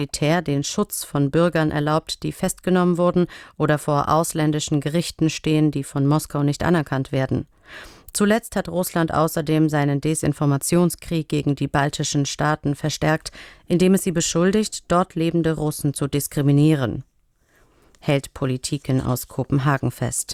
Militär den Schutz von Bürgern erlaubt, die festgenommen wurden oder vor ausländischen Gerichten stehen, die von Moskau nicht anerkannt werden. Zuletzt hat Russland außerdem seinen Desinformationskrieg gegen die baltischen Staaten verstärkt, indem es sie beschuldigt, dort lebende Russen zu diskriminieren. Hält Politiken aus Kopenhagen fest.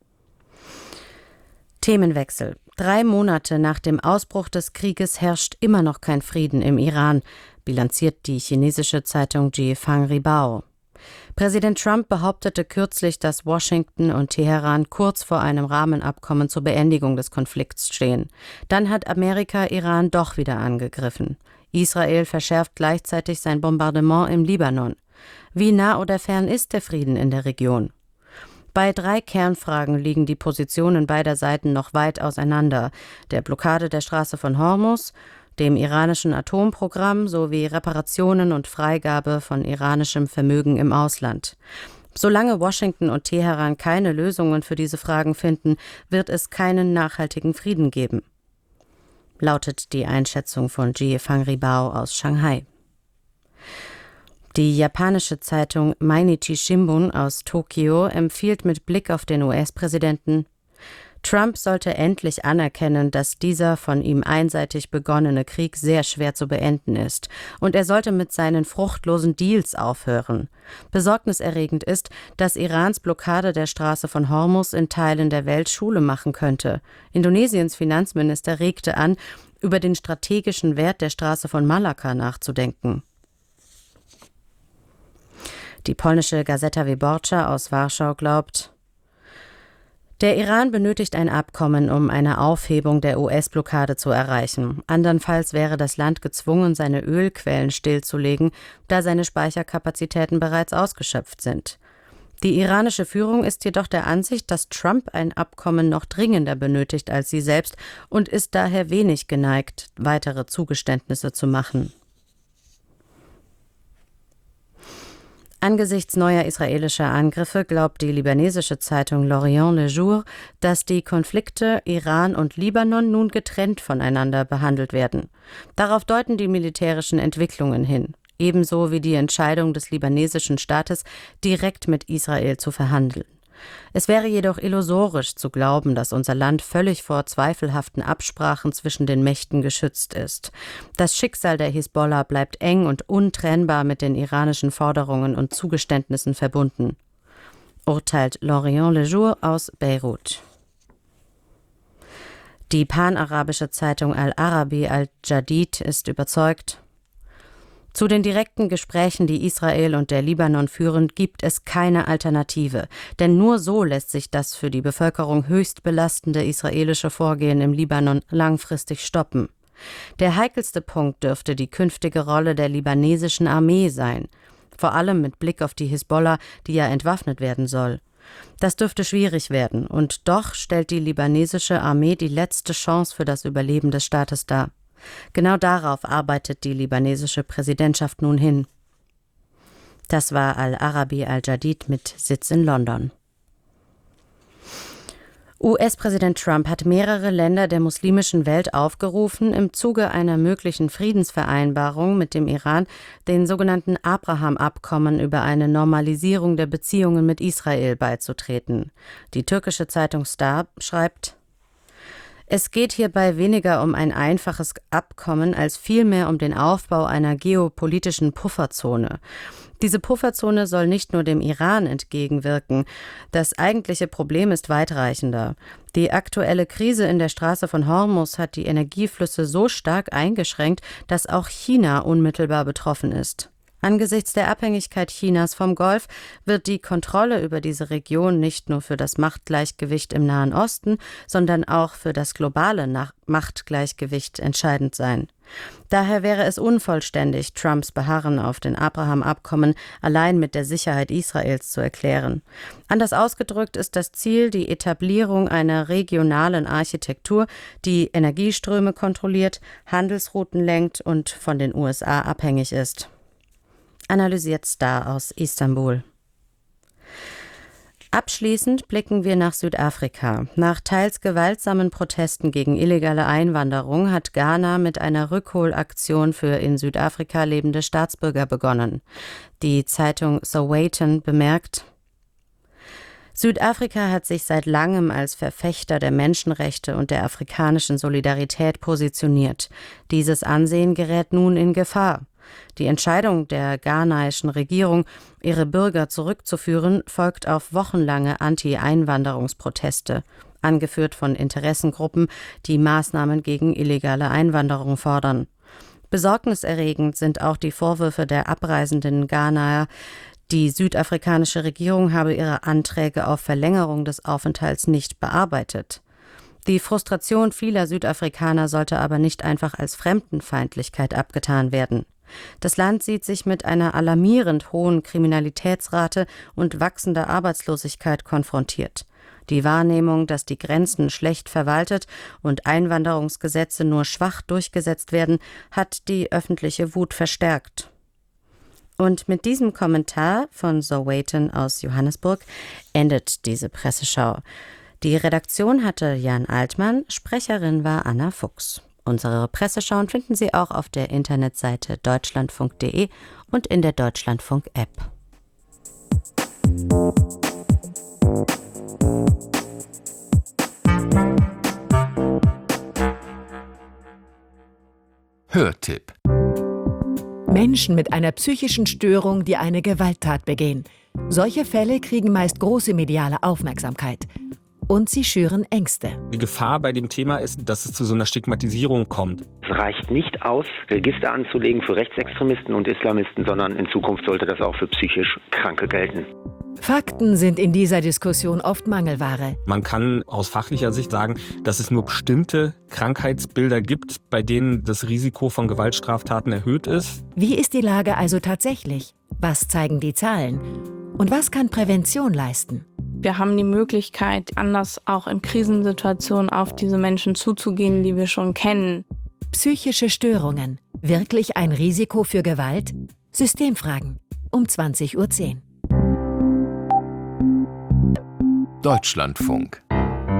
Themenwechsel. 3 Monate nach dem Ausbruch des Krieges herrscht immer noch kein Frieden im Iran, bilanziert die chinesische Zeitung Jiefang Ribao. Präsident Trump behauptete kürzlich, dass Washington und Teheran kurz vor einem Rahmenabkommen zur Beendigung des Konflikts stehen. Dann hat Amerika Iran doch wieder angegriffen. Israel verschärft gleichzeitig sein Bombardement im Libanon. Wie nah oder fern ist der Frieden in der Region? Bei 3 Kernfragen liegen die Positionen beider Seiten noch weit auseinander: der Blockade der Straße von Hormuz, dem iranischen Atomprogramm sowie Reparationen und Freigabe von iranischem Vermögen im Ausland. Solange Washington und Teheran keine Lösungen für diese Fragen finden, wird es keinen nachhaltigen Frieden geben, lautet die Einschätzung von Jiefang Ribao aus Shanghai. Die japanische Zeitung Mainichi Shimbun aus Tokio empfiehlt mit Blick auf den US-Präsidenten: Trump sollte endlich anerkennen, dass dieser von ihm einseitig begonnene Krieg sehr schwer zu beenden ist, und er sollte mit seinen fruchtlosen Deals aufhören. Besorgniserregend ist, dass Irans Blockade der Straße von Hormuz in Teilen der Welt Schule machen könnte. Indonesiens Finanzminister regte an, über den strategischen Wert der Straße von Malakka nachzudenken. Die polnische Gazeta Wyborcza aus Warschau glaubt: Der Iran benötigt ein Abkommen, um eine Aufhebung der US-Blockade zu erreichen. Andernfalls wäre das Land gezwungen, seine Ölquellen stillzulegen, da seine Speicherkapazitäten bereits ausgeschöpft sind. Die iranische Führung ist jedoch der Ansicht, dass Trump ein Abkommen noch dringender benötigt als sie selbst und ist daher wenig geneigt, weitere Zugeständnisse zu machen. Angesichts neuer israelischer Angriffe glaubt die libanesische Zeitung L'Orient Le Jour, dass die Konflikte Iran und Libanon nun getrennt voneinander behandelt werden. Darauf deuten die militärischen Entwicklungen hin, ebenso wie die Entscheidung des libanesischen Staates, direkt mit Israel zu verhandeln. Es wäre jedoch illusorisch zu glauben, dass unser Land völlig vor zweifelhaften Absprachen zwischen den Mächten geschützt ist. Das Schicksal der Hisbollah bleibt eng und untrennbar mit den iranischen Forderungen und Zugeständnissen verbunden, urteilt L'Orient Le Jour aus Beirut. Die panarabische Zeitung Al-Arabi Al-Jadid ist überzeugt: Zu den direkten Gesprächen, die Israel und der Libanon führen, gibt es keine Alternative. Denn nur so lässt sich das für die Bevölkerung höchst belastende israelische Vorgehen im Libanon langfristig stoppen. Der heikelste Punkt dürfte die künftige Rolle der libanesischen Armee sein. Vor allem mit Blick auf die Hisbollah, die ja entwaffnet werden soll. Das dürfte schwierig werden. Und doch stellt die libanesische Armee die letzte Chance für das Überleben des Staates dar. Genau darauf arbeitet die libanesische Präsidentschaft nun hin. Das war Al-Arabi Al-Jadid mit Sitz in London. US-Präsident Trump hat mehrere Länder der muslimischen Welt aufgerufen, im Zuge einer möglichen Friedensvereinbarung mit dem Iran den sogenannten Abraham-Abkommen über eine Normalisierung der Beziehungen mit Israel beizutreten. Die türkische Zeitung Star schreibt: Es geht hierbei weniger um ein einfaches Abkommen, als vielmehr um den Aufbau einer geopolitischen Pufferzone. Diese Pufferzone soll nicht nur dem Iran entgegenwirken. Das eigentliche Problem ist weitreichender. Die aktuelle Krise in der Straße von Hormuz hat die Energieflüsse so stark eingeschränkt, dass auch China unmittelbar betroffen ist. Angesichts der Abhängigkeit Chinas vom Golf wird die Kontrolle über diese Region nicht nur für das Machtgleichgewicht im Nahen Osten, sondern auch für das globale Machtgleichgewicht entscheidend sein. Daher wäre es unvollständig, Trumps Beharren auf den Abraham-Abkommen allein mit der Sicherheit Israels zu erklären. Anders ausgedrückt ist das Ziel die Etablierung einer regionalen Architektur, die Energieströme kontrolliert, Handelsrouten lenkt und von den USA abhängig ist. Analysiert Star aus Istanbul. Abschließend blicken wir nach Südafrika. Nach teils gewaltsamen Protesten gegen illegale Einwanderung hat Ghana mit einer Rückholaktion für in Südafrika lebende Staatsbürger begonnen. Die Zeitung Sowetan bemerkt: Südafrika hat sich seit langem als Verfechter der Menschenrechte und der afrikanischen Solidarität positioniert. Dieses Ansehen gerät nun in Gefahr. Die Entscheidung der ghanaischen Regierung, ihre Bürger zurückzuführen, folgt auf wochenlange Anti-Einwanderungsproteste, angeführt von Interessengruppen, die Maßnahmen gegen illegale Einwanderung fordern. Besorgniserregend sind auch die Vorwürfe der abreisenden Ghanaer, die südafrikanische Regierung habe ihre Anträge auf Verlängerung des Aufenthalts nicht bearbeitet. Die Frustration vieler Südafrikaner sollte aber nicht einfach als Fremdenfeindlichkeit abgetan werden. Das Land sieht sich mit einer alarmierend hohen Kriminalitätsrate und wachsender Arbeitslosigkeit konfrontiert. Die Wahrnehmung, dass die Grenzen schlecht verwaltet und Einwanderungsgesetze nur schwach durchgesetzt werden, hat die öffentliche Wut verstärkt. Und mit diesem Kommentar von Sowetan aus Johannesburg endet diese Presseschau. Die Redaktion hatte Jan Altmann, Sprecherin war Anna Fuchs. Unsere Presseschauen finden Sie auch auf der Internetseite deutschlandfunk.de und in der Deutschlandfunk-App. Hörtipp: Menschen mit einer psychischen Störung, die eine Gewalttat begehen. Solche Fälle kriegen meist große mediale Aufmerksamkeit. Und sie schüren Ängste. Die Gefahr bei dem Thema ist, dass es zu so einer Stigmatisierung kommt. Es reicht nicht aus, Register anzulegen für Rechtsextremisten und Islamisten, sondern in Zukunft sollte das auch für psychisch Kranke gelten. Fakten sind in dieser Diskussion oft Mangelware. Man kann aus fachlicher Sicht sagen, dass es nur bestimmte Krankheitsbilder gibt, bei denen das Risiko von Gewaltstraftaten erhöht ist. Wie ist die Lage also tatsächlich? Was zeigen die Zahlen? Und was kann Prävention leisten? Wir haben die Möglichkeit, anders auch in Krisensituationen auf diese Menschen zuzugehen, die wir schon kennen. Psychische Störungen. Wirklich ein Risiko für Gewalt? Systemfragen. Um 20:10 Uhr. Deutschlandfunk.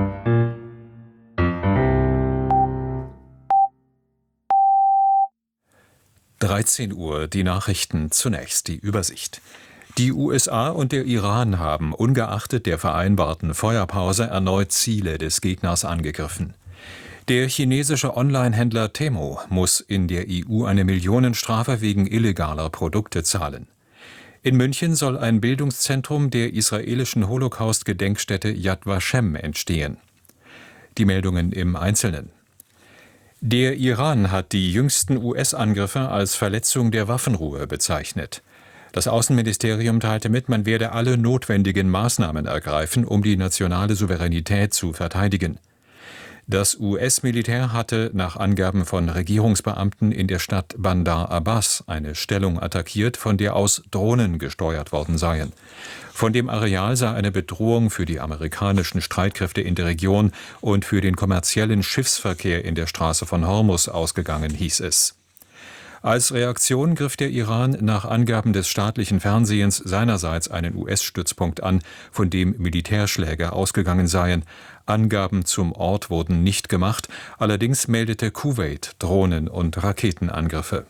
Uhr, die Nachrichten zunächst, die Übersicht. Die USA und der Iran haben ungeachtet der vereinbarten Feuerpause erneut Ziele des Gegners angegriffen. Der chinesische Online-Händler Temu muss in der EU eine Millionenstrafe wegen illegaler Produkte zahlen. In München soll ein Bildungszentrum der israelischen Holocaust-Gedenkstätte Yad Vashem entstehen. Die Meldungen im Einzelnen. Der Iran hat die jüngsten US-Angriffe als Verletzung der Waffenruhe bezeichnet. Das Außenministerium teilte mit, man werde alle notwendigen Maßnahmen ergreifen, um die nationale Souveränität zu verteidigen. Das US-Militär hatte nach Angaben von Regierungsbeamten in der Stadt Bandar Abbas eine Stellung attackiert, von der aus Drohnen gesteuert worden seien. Von dem Areal sei eine Bedrohung für die amerikanischen Streitkräfte in der Region und für den kommerziellen Schiffsverkehr in der Straße von Hormuz ausgegangen, hieß es. Als Reaktion griff der Iran nach Angaben des staatlichen Fernsehens seinerseits einen US-Stützpunkt an, von dem Militärschläge ausgegangen seien. Angaben zum Ort wurden nicht gemacht, allerdings meldete Kuwait Drohnen- und Raketenangriffe.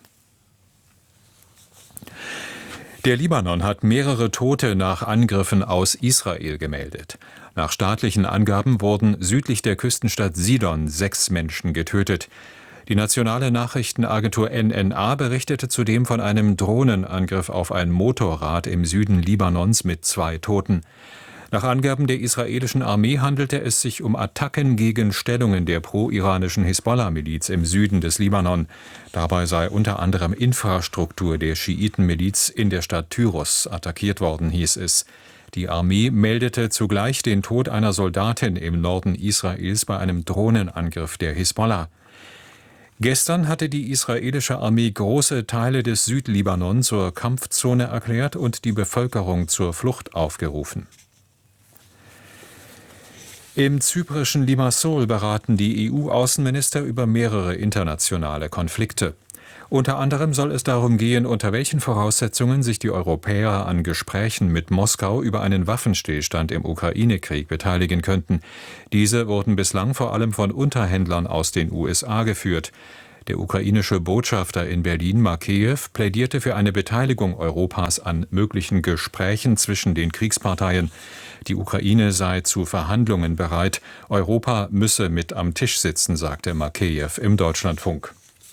Der Libanon hat mehrere Tote nach Angriffen aus Israel gemeldet. Nach staatlichen Angaben wurden südlich der Küstenstadt Sidon 6 Menschen getötet. Die nationale Nachrichtenagentur NNA berichtete zudem von einem Drohnenangriff auf ein Motorrad im Süden Libanons mit 2 Toten. Nach Angaben der israelischen Armee handelte es sich um Attacken gegen Stellungen der pro-iranischen Hisbollah-Miliz im Süden des Libanon. Dabei sei unter anderem Infrastruktur der Schiitenmiliz in der Stadt Tyros attackiert worden, hieß es. Die Armee meldete zugleich den Tod einer Soldatin im Norden Israels bei einem Drohnenangriff der Hisbollah. Gestern hatte die israelische Armee große Teile des Südlibanon zur Kampfzone erklärt und die Bevölkerung zur Flucht aufgerufen. Im zyprischen Limassol beraten die EU-Außenminister über mehrere internationale Konflikte. Unter anderem soll es darum gehen, unter welchen Voraussetzungen sich die Europäer an Gesprächen mit Moskau über einen Waffenstillstand im Ukraine-Krieg beteiligen könnten. Diese wurden bislang vor allem von Unterhändlern aus den USA geführt. Der ukrainische Botschafter in Berlin, Makeyev, plädierte für eine Beteiligung Europas an möglichen Gesprächen zwischen den Kriegsparteien. Die Ukraine sei zu Verhandlungen bereit. Europa müsse mit am Tisch sitzen, sagte Makeyev im Deutschlandfunk.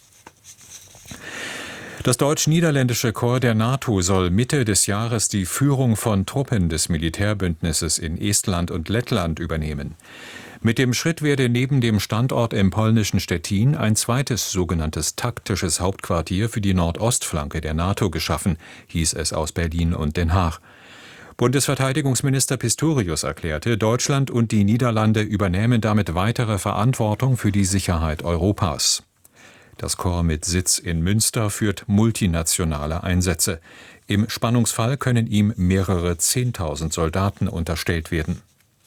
Das deutsch-niederländische Korps der NATO soll Mitte des Jahres die Führung von Truppen des Militärbündnisses in Estland und Lettland übernehmen. Mit dem Schritt werde neben dem Standort im polnischen Stettin ein zweites sogenanntes taktisches Hauptquartier für die Nordostflanke der NATO geschaffen, hieß es aus Berlin und Den Haag. Bundesverteidigungsminister Pistorius erklärte, Deutschland und die Niederlande übernehmen damit weitere Verantwortung für die Sicherheit Europas. Das Korps mit Sitz in Münster führt multinationale Einsätze. Im Spannungsfall können ihm mehrere 10.000 Soldaten unterstellt werden.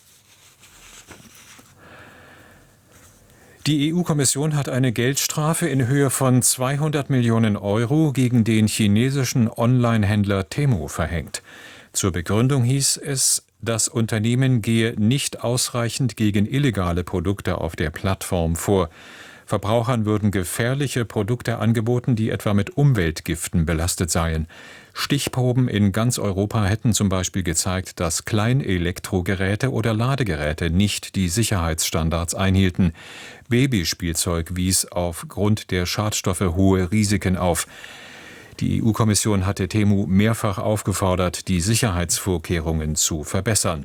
Die EU-Kommission hat eine Geldstrafe in Höhe von 200 Millionen Euro gegen den chinesischen Online-Händler Temu verhängt. Zur Begründung hieß es, das Unternehmen gehe nicht ausreichend gegen illegale Produkte auf der Plattform vor. Verbrauchern würden gefährliche Produkte angeboten, die etwa mit Umweltgiften belastet seien. Stichproben in ganz Europa hätten zum Beispiel gezeigt, dass Kleinelektrogeräte oder Ladegeräte nicht die Sicherheitsstandards einhielten. Babyspielzeug wies aufgrund der Schadstoffe hohe Risiken auf. Die EU-Kommission hatte Temu mehrfach aufgefordert, die Sicherheitsvorkehrungen zu verbessern.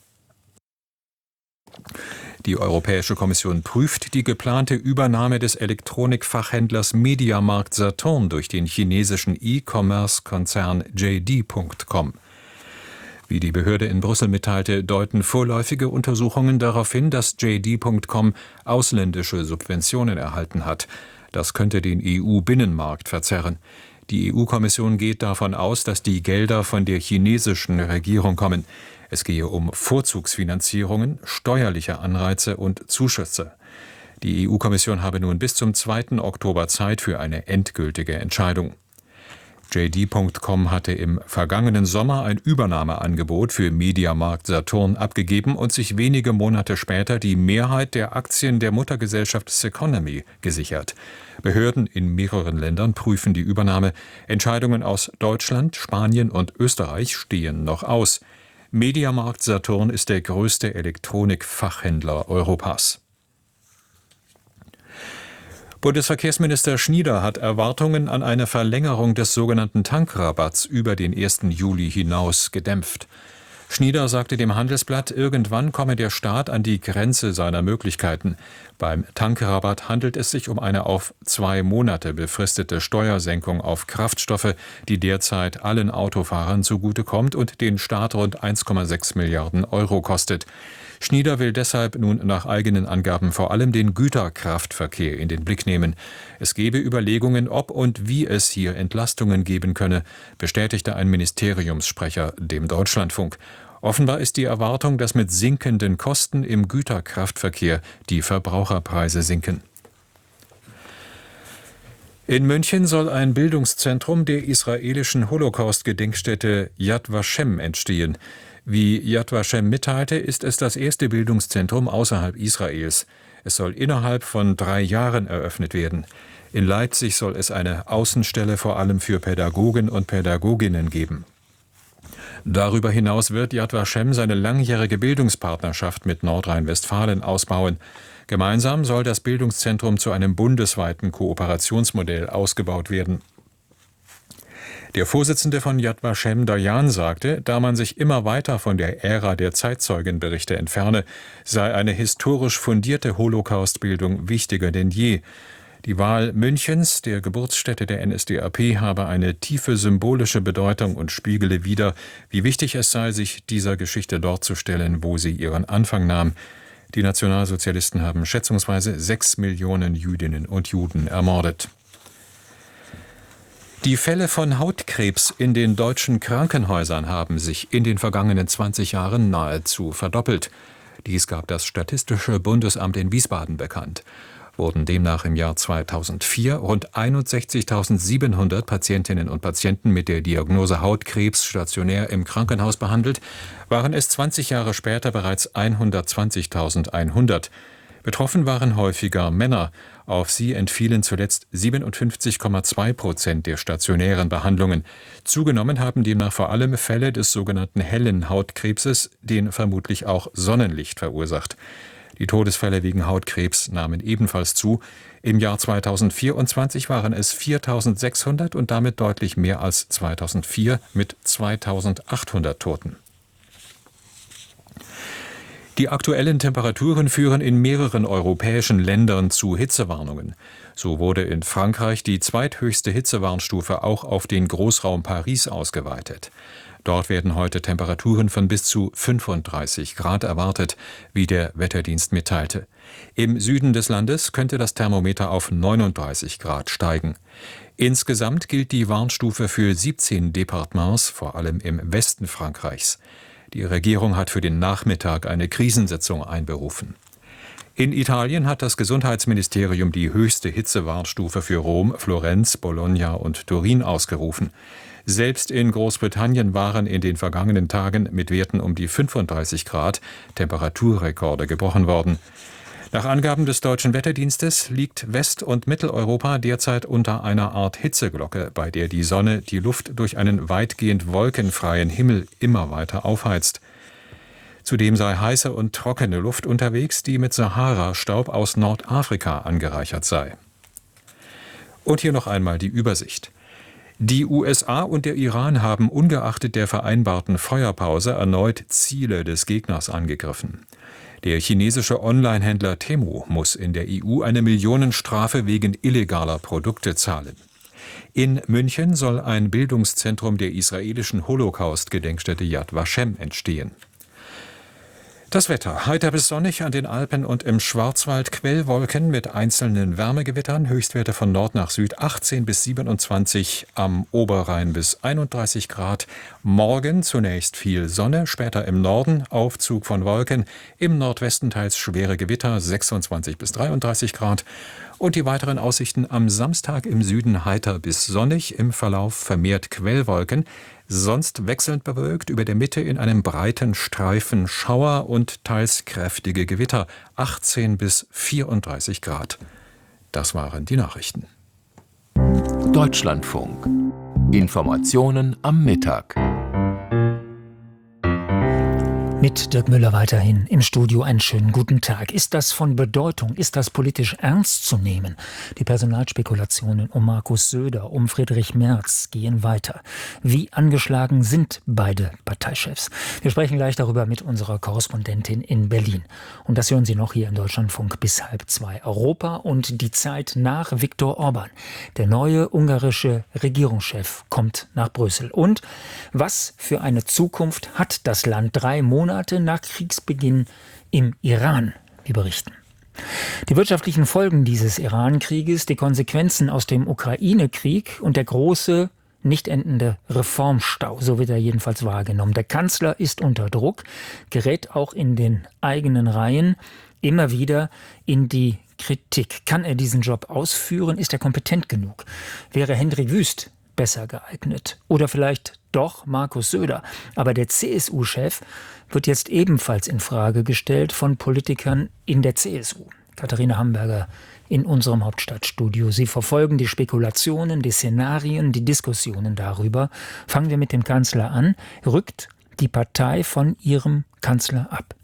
Die Europäische Kommission prüft die geplante Übernahme des Elektronikfachhändlers Mediamarkt Saturn durch den chinesischen E-Commerce-Konzern JD.com. Wie die Behörde in Brüssel mitteilte, deuten vorläufige Untersuchungen darauf hin, dass JD.com ausländische Subventionen erhalten hat. Das könnte den EU-Binnenmarkt verzerren. Die EU-Kommission geht davon aus, dass die Gelder von der chinesischen Regierung kommen. Es gehe um Vorzugsfinanzierungen, steuerliche Anreize und Zuschüsse. Die EU-Kommission habe nun bis zum 2. Oktober Zeit für eine endgültige Entscheidung. JD.com hatte im vergangenen Sommer ein Übernahmeangebot für Mediamarkt Saturn abgegeben und sich wenige Monate später die Mehrheit der Aktien der Muttergesellschaft Seconomy gesichert. Behörden in mehreren Ländern prüfen die Übernahme. Entscheidungen aus Deutschland, Spanien und Österreich stehen noch aus. Mediamarkt Saturn ist der größte Elektronikfachhändler Europas. Bundesverkehrsminister Schnieder hat Erwartungen an eine Verlängerung des sogenannten Tankrabatts über den 1. Juli hinaus gedämpft. Schnieder sagte dem Handelsblatt, irgendwann komme der Staat an die Grenze seiner Möglichkeiten. Beim Tankrabatt handelt es sich um eine auf 2 Monate befristete Steuersenkung auf Kraftstoffe, die derzeit allen Autofahrern zugutekommt und den Staat rund 1,6 Milliarden Euro kostet. Schnieder will deshalb nun nach eigenen Angaben vor allem den Güterkraftverkehr in den Blick nehmen. Es gebe Überlegungen, ob und wie es hier Entlastungen geben könne, bestätigte ein Ministeriumssprecher dem Deutschlandfunk. Offenbar ist die Erwartung, dass mit sinkenden Kosten im Güterkraftverkehr die Verbraucherpreise sinken. In München soll ein Bildungszentrum der israelischen Holocaust-Gedenkstätte Yad Vashem entstehen. Wie Yad Vashem mitteilte, ist es das erste Bildungszentrum außerhalb Israels. Es soll innerhalb von 3 Jahren eröffnet werden. In Leipzig soll es eine Außenstelle vor allem für Pädagogen und Pädagoginnen geben. Darüber hinaus wird Yad Vashem seine langjährige Bildungspartnerschaft mit Nordrhein-Westfalen ausbauen. Gemeinsam soll das Bildungszentrum zu einem bundesweiten Kooperationsmodell ausgebaut werden. Der Vorsitzende von Yad Vashem, Dayan, sagte, da man sich immer weiter von der Ära der Zeitzeugenberichte entferne, sei eine historisch fundierte Holocaustbildung wichtiger denn je. Die Wahl Münchens, der Geburtsstätte der NSDAP, habe eine tiefe symbolische Bedeutung und spiegele wider, wie wichtig es sei, sich dieser Geschichte dort zu stellen, wo sie ihren Anfang nahm. Die Nationalsozialisten haben schätzungsweise 6 Millionen Jüdinnen und Juden ermordet. Die Fälle von Hautkrebs in den deutschen Krankenhäusern haben sich in den vergangenen 20 Jahren nahezu verdoppelt. Dies gab das Statistische Bundesamt in Wiesbaden bekannt. wurden demnach im Jahr 2004 rund 61.700 Patientinnen und Patienten mit der Diagnose Hautkrebs stationär im Krankenhaus behandelt, waren es 20 Jahre später bereits 120.100. Betroffen waren häufiger Männer. Auf sie entfielen zuletzt 57,2% der stationären Behandlungen. Zugenommen haben demnach vor allem Fälle des sogenannten hellen Hautkrebses, den vermutlich auch Sonnenlicht verursacht. Die Todesfälle wegen Hautkrebs nahmen ebenfalls zu. Im Jahr 2024 waren es 4.600 und damit deutlich mehr als 2004 mit 2.800 Toten. Die aktuellen Temperaturen führen in mehreren europäischen Ländern zu Hitzewarnungen. So wurde in Frankreich die zweithöchste Hitzewarnstufe auch auf den Großraum Paris ausgeweitet. Dort werden heute Temperaturen von bis zu 35 Grad erwartet, wie der Wetterdienst mitteilte. Im Süden des Landes könnte das Thermometer auf 39 Grad steigen. Insgesamt gilt die Warnstufe für 17 Departements, vor allem im Westen Frankreichs. Die Regierung hat für den Nachmittag eine Krisensitzung einberufen. In Italien hat das Gesundheitsministerium die höchste Hitzewarnstufe für Rom, Florenz, Bologna und Turin ausgerufen. Selbst in Großbritannien waren in den vergangenen Tagen mit Werten um die 35 Grad Temperaturrekorde gebrochen worden. Nach Angaben des Deutschen Wetterdienstes liegt West- und Mitteleuropa derzeit unter einer Art Hitzeglocke, bei der die Sonne die Luft durch einen weitgehend wolkenfreien Himmel immer weiter aufheizt. Zudem sei heiße und trockene Luft unterwegs, die mit Sahara-Staub aus Nordafrika angereichert sei. Und hier noch einmal die Übersicht. Die USA und der Iran haben ungeachtet der vereinbarten Feuerpause erneut Ziele des Gegners angegriffen. Der chinesische Online-Händler Temu muss in der EU eine Millionenstrafe wegen illegaler Produkte zahlen. In München soll ein Bildungszentrum der israelischen Holocaust-Gedenkstätte Yad Vashem entstehen. Das Wetter: Heiter bis sonnig an den Alpen und im Schwarzwald, Quellwolken mit einzelnen Wärmegewittern, Höchstwerte von Nord nach Süd 18 bis 27, am Oberrhein bis 31 Grad. Morgen zunächst viel Sonne, später im Norden Aufzug von Wolken, im Nordwesten teils schwere Gewitter 26 bis 33 Grad. Und die weiteren Aussichten: am Samstag im Süden heiter bis sonnig, im Verlauf vermehrt Quellwolken, sonst wechselnd bewölkt, über der Mitte in einem breiten Streifen Schauer und teils kräftige Gewitter, 18 bis 34 Grad. Das waren die Nachrichten. Deutschlandfunk. Informationen am Mittag. Mit Dirk Müller weiterhin im Studio. Einen schönen guten Tag. Ist das von Bedeutung? Ist das politisch ernst zu nehmen? Die Personalspekulationen um Markus Söder, um Friedrich Merz gehen weiter. Wie angeschlagen sind beide Parteichefs? Wir sprechen gleich darüber mit unserer Korrespondentin in Berlin. Und das hören Sie noch hier im Deutschlandfunk bis 1:30. Europa und die Zeit nach Viktor Orban. Der neue ungarische Regierungschef kommt nach Brüssel. Und was für eine Zukunft hat das Land 3 Monate nach Kriegsbeginn im Iran? Wir berichten. Die wirtschaftlichen Folgen dieses Iran-Krieges, die Konsequenzen aus dem Ukraine-Krieg und der große, nicht endende Reformstau, so wird er jedenfalls wahrgenommen. Der Kanzler ist unter Druck, gerät auch in den eigenen Reihen immer wieder in die Kritik. Kann er diesen Job ausführen? Ist er kompetent genug? Wäre Hendrik Wüst besser geeignet? Oder vielleicht doch Markus Söder? Aber der CSU-Chef wird jetzt ebenfalls in Frage gestellt von Politikern in der CSU. Katharina Hamburger in unserem Hauptstadtstudio. Sie verfolgen die Spekulationen, die Szenarien, die Diskussionen darüber. Fangen wir mit dem Kanzler an. Rückt die Partei von ihrem Kanzler ab?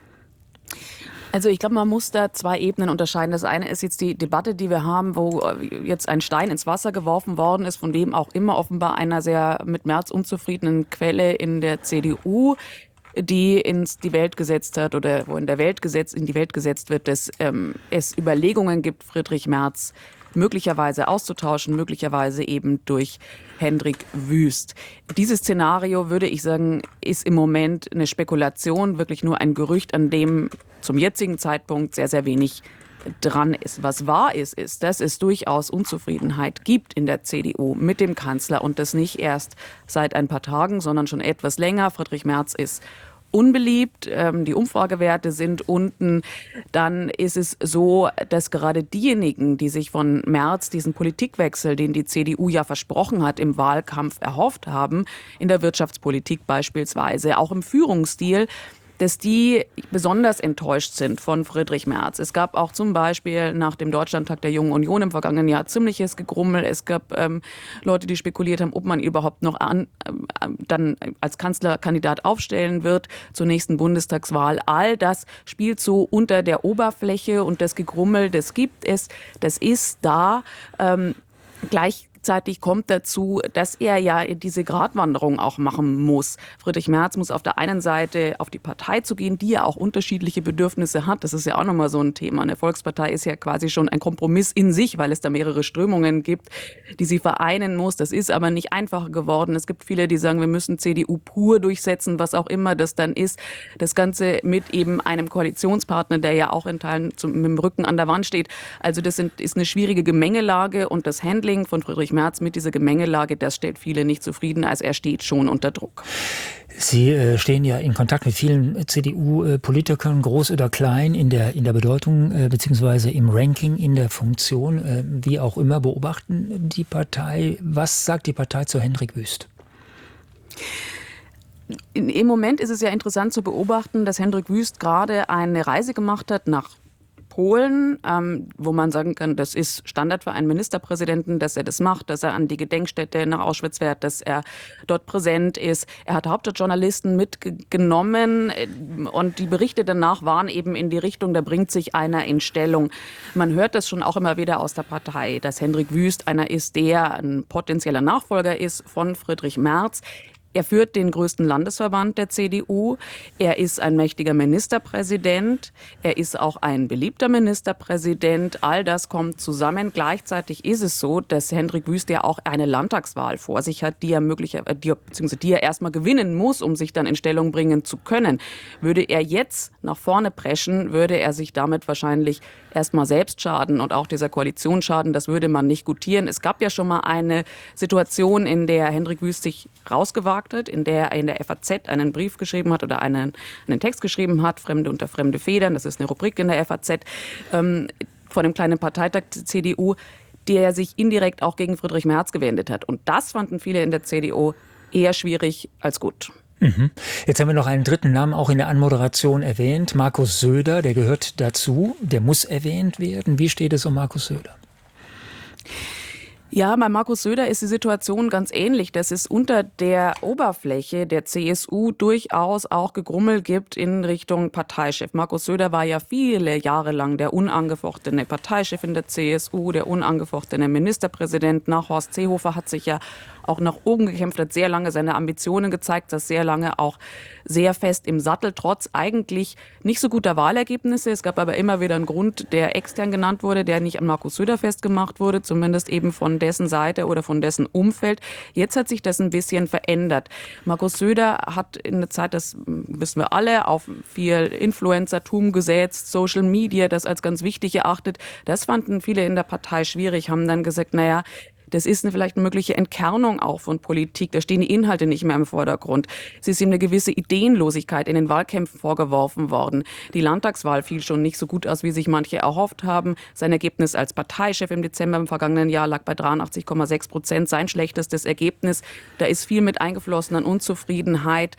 Also ich glaube, man muss da 2 Ebenen unterscheiden. Das eine ist jetzt die Debatte, die wir haben, wo jetzt ein Stein ins Wasser geworfen worden ist, von wem auch immer, offenbar einer sehr mit Merz unzufriedenen Quelle in der CDU, die in die Welt gesetzt hat oder wo in die Welt gesetzt wird, dass es Überlegungen gibt, Friedrich Merz möglicherweise auszutauschen, möglicherweise eben durch Hendrik Wüst. Dieses Szenario, würde ich sagen, ist im Moment eine Spekulation, wirklich nur ein Gerücht, an dem zum jetzigen Zeitpunkt sehr, sehr wenig dran ist. Was wahr ist, ist, dass es durchaus Unzufriedenheit gibt in der CDU mit dem Kanzler und das nicht erst seit ein paar Tagen, sondern schon etwas länger. Friedrich Merz ist unbeliebt, die Umfragewerte sind unten, dann ist es so, dass gerade diejenigen, die sich von Merz diesen Politikwechsel, den die CDU ja versprochen hat, im Wahlkampf erhofft haben, in der Wirtschaftspolitik beispielsweise, auch im Führungsstil, dass die besonders enttäuscht sind von Friedrich Merz. Es gab auch zum Beispiel nach dem Deutschlandtag der Jungen Union im vergangenen Jahr ziemliches Gegrummel. Es gab Leute, die spekuliert haben, ob man ihn überhaupt noch dann als Kanzlerkandidat aufstellen wird zur nächsten Bundestagswahl. All das spielt so unter der Oberfläche und das Gegrummel, das gibt es, das ist da. Gleichzeitig kommt dazu, dass er ja diese Gratwanderung auch machen muss. Friedrich Merz muss auf der einen Seite auf die Partei zu gehen, die ja auch unterschiedliche Bedürfnisse hat. Das ist ja auch nochmal so ein Thema. Eine Volkspartei ist ja quasi schon ein Kompromiss in sich, weil es da mehrere Strömungen gibt, die sie vereinen muss. Das ist aber nicht einfacher geworden. Es gibt viele, die sagen, wir müssen CDU pur durchsetzen, was auch immer das dann ist. Das Ganze mit eben einem Koalitionspartner, der ja auch in Teilen mit dem Rücken an der Wand steht. Also das ist eine schwierige Gemengelage und das Handling von Friedrich Merz mit dieser Gemengelage, das stellt viele nicht zufrieden, also er steht schon unter Druck. Sie stehen ja in Kontakt mit vielen CDU-Politikern, groß oder klein, in der Bedeutung beziehungsweise im Ranking, in der Funktion, wie auch immer, beobachten die Partei. Was sagt die Partei zu Hendrik Wüst? Im Moment ist es ja interessant zu beobachten, dass Hendrik Wüst gerade eine Reise gemacht hat nach Polen, wo man sagen kann, das ist Standard für einen Ministerpräsidenten, dass er das macht, dass er an die Gedenkstätte nach Auschwitz fährt, dass er dort präsent ist. Er hat Hauptstadtjournalisten mitgenommen und die Berichte danach waren eben in die Richtung, da bringt sich einer in Stellung. Man hört das schon auch immer wieder aus der Partei, dass Hendrik Wüst einer ist, der ein potenzieller Nachfolger ist von Friedrich Merz. Er führt den größten Landesverband der CDU. Er ist ein mächtiger Ministerpräsident. Er ist auch ein beliebter Ministerpräsident. All das kommt zusammen. Gleichzeitig ist es so, dass Hendrik Wüst ja auch eine Landtagswahl vor sich hat, die er erstmal gewinnen muss, um sich dann in Stellung bringen zu können. Würde er jetzt nach vorne preschen, würde er sich damit wahrscheinlich erstmal selbst schaden und auch dieser Koalition schaden. Das würde man nicht gutieren. Es gab ja schon mal eine Situation, in der Hendrik Wüst sich rausgewagt hat, in der er in der FAZ einen Brief geschrieben hat oder einen Text geschrieben hat, Fremde unter fremde Federn, das ist eine Rubrik in der FAZ, vor dem kleinen Parteitag der CDU, der sich indirekt auch gegen Friedrich Merz gewendet hat. Und das fanden viele in der CDU eher schwierig als gut. Jetzt haben wir noch einen dritten Namen auch in der Anmoderation erwähnt, Markus Söder, der gehört dazu, der muss erwähnt werden. Wie steht es um Markus Söder? Ja, bei Markus Söder ist die Situation ganz ähnlich, dass es unter der Oberfläche der CSU durchaus auch Gegrummel gibt in Richtung Parteichef. Markus Söder war ja viele Jahre lang der unangefochtene Parteichef in der CSU, der unangefochtene Ministerpräsident. Nach Horst Seehofer hat sich ja auch nach oben gekämpft, hat sehr lange seine Ambitionen gezeigt, das sehr lange auch sehr fest im Sattel, trotz eigentlich nicht so guter Wahlergebnisse. Es gab aber immer wieder einen Grund, der extern genannt wurde, der nicht an Markus Söder festgemacht wurde, zumindest eben von dessen Seite oder von dessen Umfeld. Jetzt hat sich das ein bisschen verändert. Markus Söder hat in der Zeit, das wissen wir alle, auf viel Influencertum gesetzt, Social Media, das als ganz wichtig erachtet. Das fanden viele in der Partei schwierig, haben dann gesagt, naja, das ist vielleicht eine mögliche Entkernung auch von Politik. Da stehen die Inhalte nicht mehr im Vordergrund. Es ist ihm eine gewisse Ideenlosigkeit in den Wahlkämpfen vorgeworfen worden. Die Landtagswahl fiel schon nicht so gut aus, wie sich manche erhofft haben. Sein Ergebnis als Parteichef im Dezember im vergangenen Jahr lag bei 83,6%. Sein schlechtestes Ergebnis. Da ist viel mit eingeflossen an Unzufriedenheit.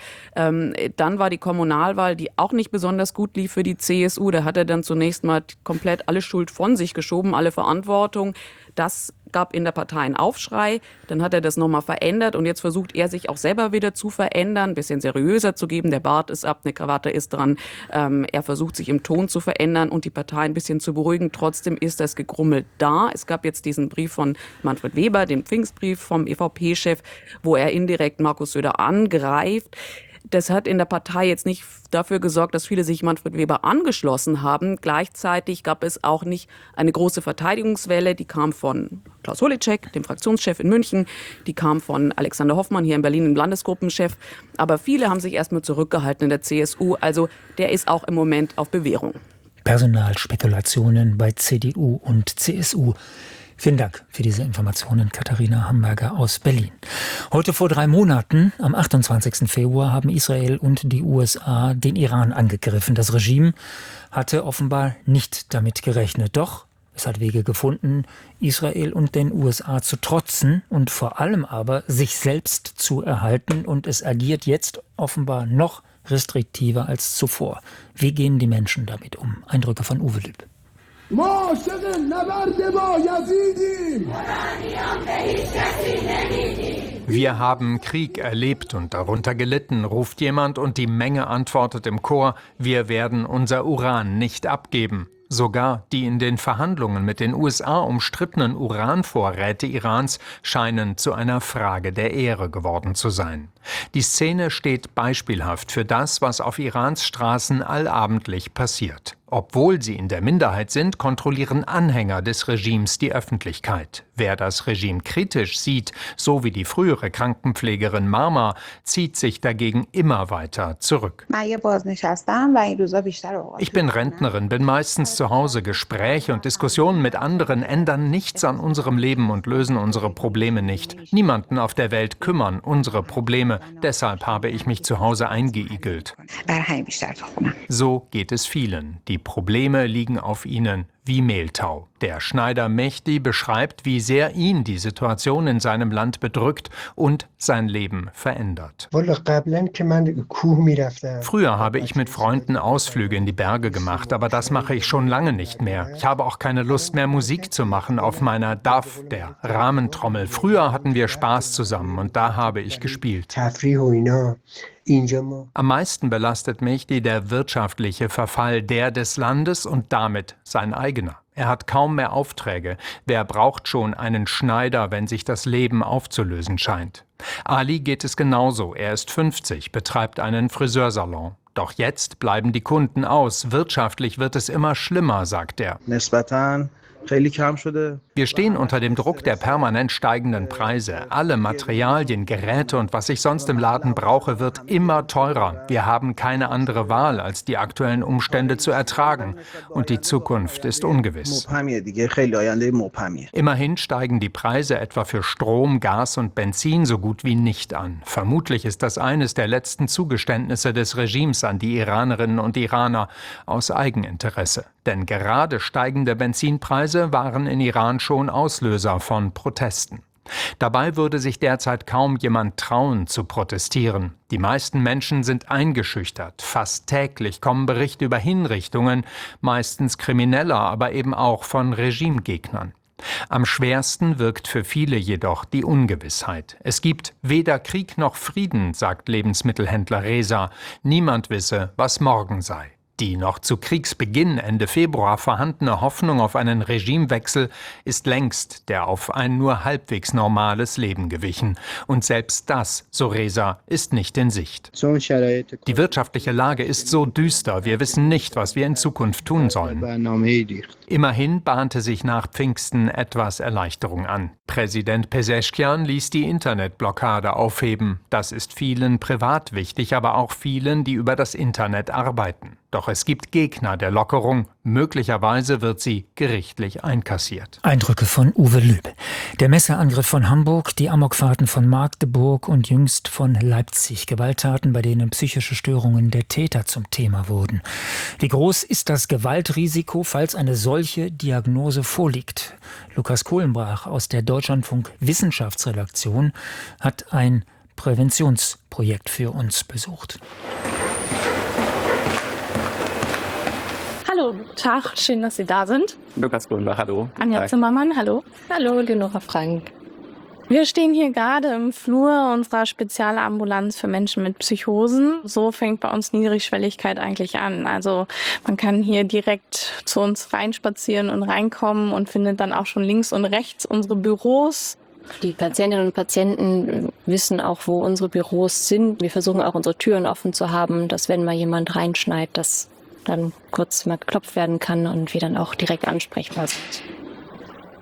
Dann war die Kommunalwahl, die auch nicht besonders gut lief für die CSU. Da hat er dann zunächst mal komplett alle Schuld von sich geschoben, alle Verantwortung. Das gab in der Partei einen Aufschrei, dann hat er das nochmal verändert und jetzt versucht er sich auch selber wieder zu verändern, ein bisschen seriöser zu geben, der Bart ist ab, eine Krawatte ist dran, er versucht sich im Ton zu verändern und die Partei ein bisschen zu beruhigen, trotzdem ist das Gegrummel da. Es gab jetzt diesen Brief von Manfred Weber, den Pfingstbrief vom EVP-Chef, wo er indirekt Markus Söder angreift. Das hat in der Partei jetzt nicht dafür gesorgt, dass viele sich Manfred Weber angeschlossen haben. Gleichzeitig gab es auch nicht eine große Verteidigungswelle. Die kam von Klaus Holleczek, dem Fraktionschef in München. Die kam von Alexander Hoffmann hier in Berlin, dem Landesgruppenchef. Aber viele haben sich erstmal zurückgehalten in der CSU. Also der ist auch im Moment auf Bewährung. Personalspekulationen bei CDU und CSU. Vielen Dank für diese Informationen, Katharina Hamburger aus Berlin. Heute vor 3 Monaten, am 28. Februar, haben Israel und die USA den Iran angegriffen. Das Regime hatte offenbar nicht damit gerechnet. Doch es hat Wege gefunden, Israel und den USA zu trotzen und vor allem aber sich selbst zu erhalten. Und es agiert jetzt offenbar noch restriktiver als zuvor. Wie gehen die Menschen damit um? Eindrücke von Uwe Lüb. Wir haben Krieg erlebt und darunter gelitten, ruft jemand und die Menge antwortet im Chor, wir werden unser Uran nicht abgeben. Sogar die in den Verhandlungen mit den USA umstrittenen Uranvorräte Irans scheinen zu einer Frage der Ehre geworden zu sein. Die Szene steht beispielhaft für das, was auf Irans Straßen allabendlich passiert. Obwohl sie in der Minderheit sind, kontrollieren Anhänger des Regimes die Öffentlichkeit. Wer das Regime kritisch sieht, so wie die frühere Krankenpflegerin Marma, zieht sich dagegen immer weiter zurück. Ich bin Rentnerin, bin meistens zu Hause. Gespräche und Diskussionen mit anderen ändern nichts an unserem Leben und lösen unsere Probleme nicht. Niemanden auf der Welt kümmern unsere Probleme. Deshalb habe ich mich zu Hause eingeigelt. So geht es vielen. Die Probleme liegen auf ihnen wie Mehltau. Der Schneider Mehdi beschreibt, wie sehr ihn die Situation in seinem Land bedrückt und sein Leben verändert. Früher habe ich mit Freunden Ausflüge in die Berge gemacht, aber das mache ich schon lange nicht mehr. Ich habe auch keine Lust mehr, Musik zu machen auf meiner Daf, der Rahmentrommel. Früher hatten wir Spaß zusammen und da habe ich gespielt. Am meisten belastet Mehdi der wirtschaftliche Verfall, der des Landes und damit sein eigener. Er hat kaum mehr Aufträge. Wer braucht schon einen Schneider, wenn sich das Leben aufzulösen scheint? Ali geht es genauso. Er ist 50, betreibt einen Friseursalon. Doch jetzt bleiben die Kunden aus. Wirtschaftlich wird es immer schlimmer, sagt er. Wir stehen unter dem Druck der permanent steigenden Preise. Alle Materialien, Geräte und was ich sonst im Laden brauche, wird immer teurer. Wir haben keine andere Wahl, als die aktuellen Umstände zu ertragen. Und die Zukunft ist ungewiss. Immerhin steigen die Preise etwa für Strom, Gas und Benzin so gut wie nicht an. Vermutlich ist das eines der letzten Zugeständnisse des Regimes an die Iranerinnen und Iraner aus Eigeninteresse. Denn gerade steigende Benzinpreise waren in Iran schon Auslöser von Protesten. Dabei würde sich derzeit kaum jemand trauen, zu protestieren. Die meisten Menschen sind eingeschüchtert. Fast täglich kommen Berichte über Hinrichtungen, meistens krimineller, aber eben auch von Regimegegnern. Am schwersten wirkt für viele jedoch die Ungewissheit. Es gibt weder Krieg noch Frieden, sagt Lebensmittelhändler Reza. Niemand wisse, was morgen sei. Die noch zu Kriegsbeginn Ende Februar vorhandene Hoffnung auf einen Regimewechsel ist längst der auf ein nur halbwegs normales Leben gewichen. Und selbst das, so Reza, ist nicht in Sicht. Die wirtschaftliche Lage ist so düster, wir wissen nicht, was wir in Zukunft tun sollen. Immerhin bahnte sich nach Pfingsten etwas Erleichterung an. Präsident Pezeshkian ließ die Internetblockade aufheben. Das ist vielen privat wichtig, aber auch vielen, die über das Internet arbeiten. Doch es gibt Gegner der Lockerung. Möglicherweise wird sie gerichtlich einkassiert. Eindrücke von Uwe Lüb. Der Messerangriff von Hamburg, die Amokfahrten von Magdeburg und jüngst von Leipzig. Gewalttaten, bei denen psychische Störungen der Täter zum Thema wurden. Wie groß ist das Gewaltrisiko, falls eine solche Diagnose vorliegt? Lukas Kohlenbrach aus der Deutschlandfunk Wissenschaftsredaktion hat ein Präventionsprojekt für uns besucht. Hallo, guten Tag, schön, dass Sie da sind. Lukas Kohlenbach, hallo. Anja Zimmermann, hallo. Hallo, Leonora Frank. Wir stehen hier gerade im Flur unserer Spezialambulanz für Menschen mit Psychosen. So fängt bei uns Niedrigschwelligkeit eigentlich an. Also man kann hier direkt zu uns reinspazieren und reinkommen und findet dann auch schon links und rechts unsere Büros. Die Patientinnen und Patienten wissen auch, wo unsere Büros sind. Wir versuchen auch unsere Türen offen zu haben, dass wenn mal jemand reinschneit, dass dann kurz mal geklopft werden kann und wir dann auch direkt ansprechbar sind.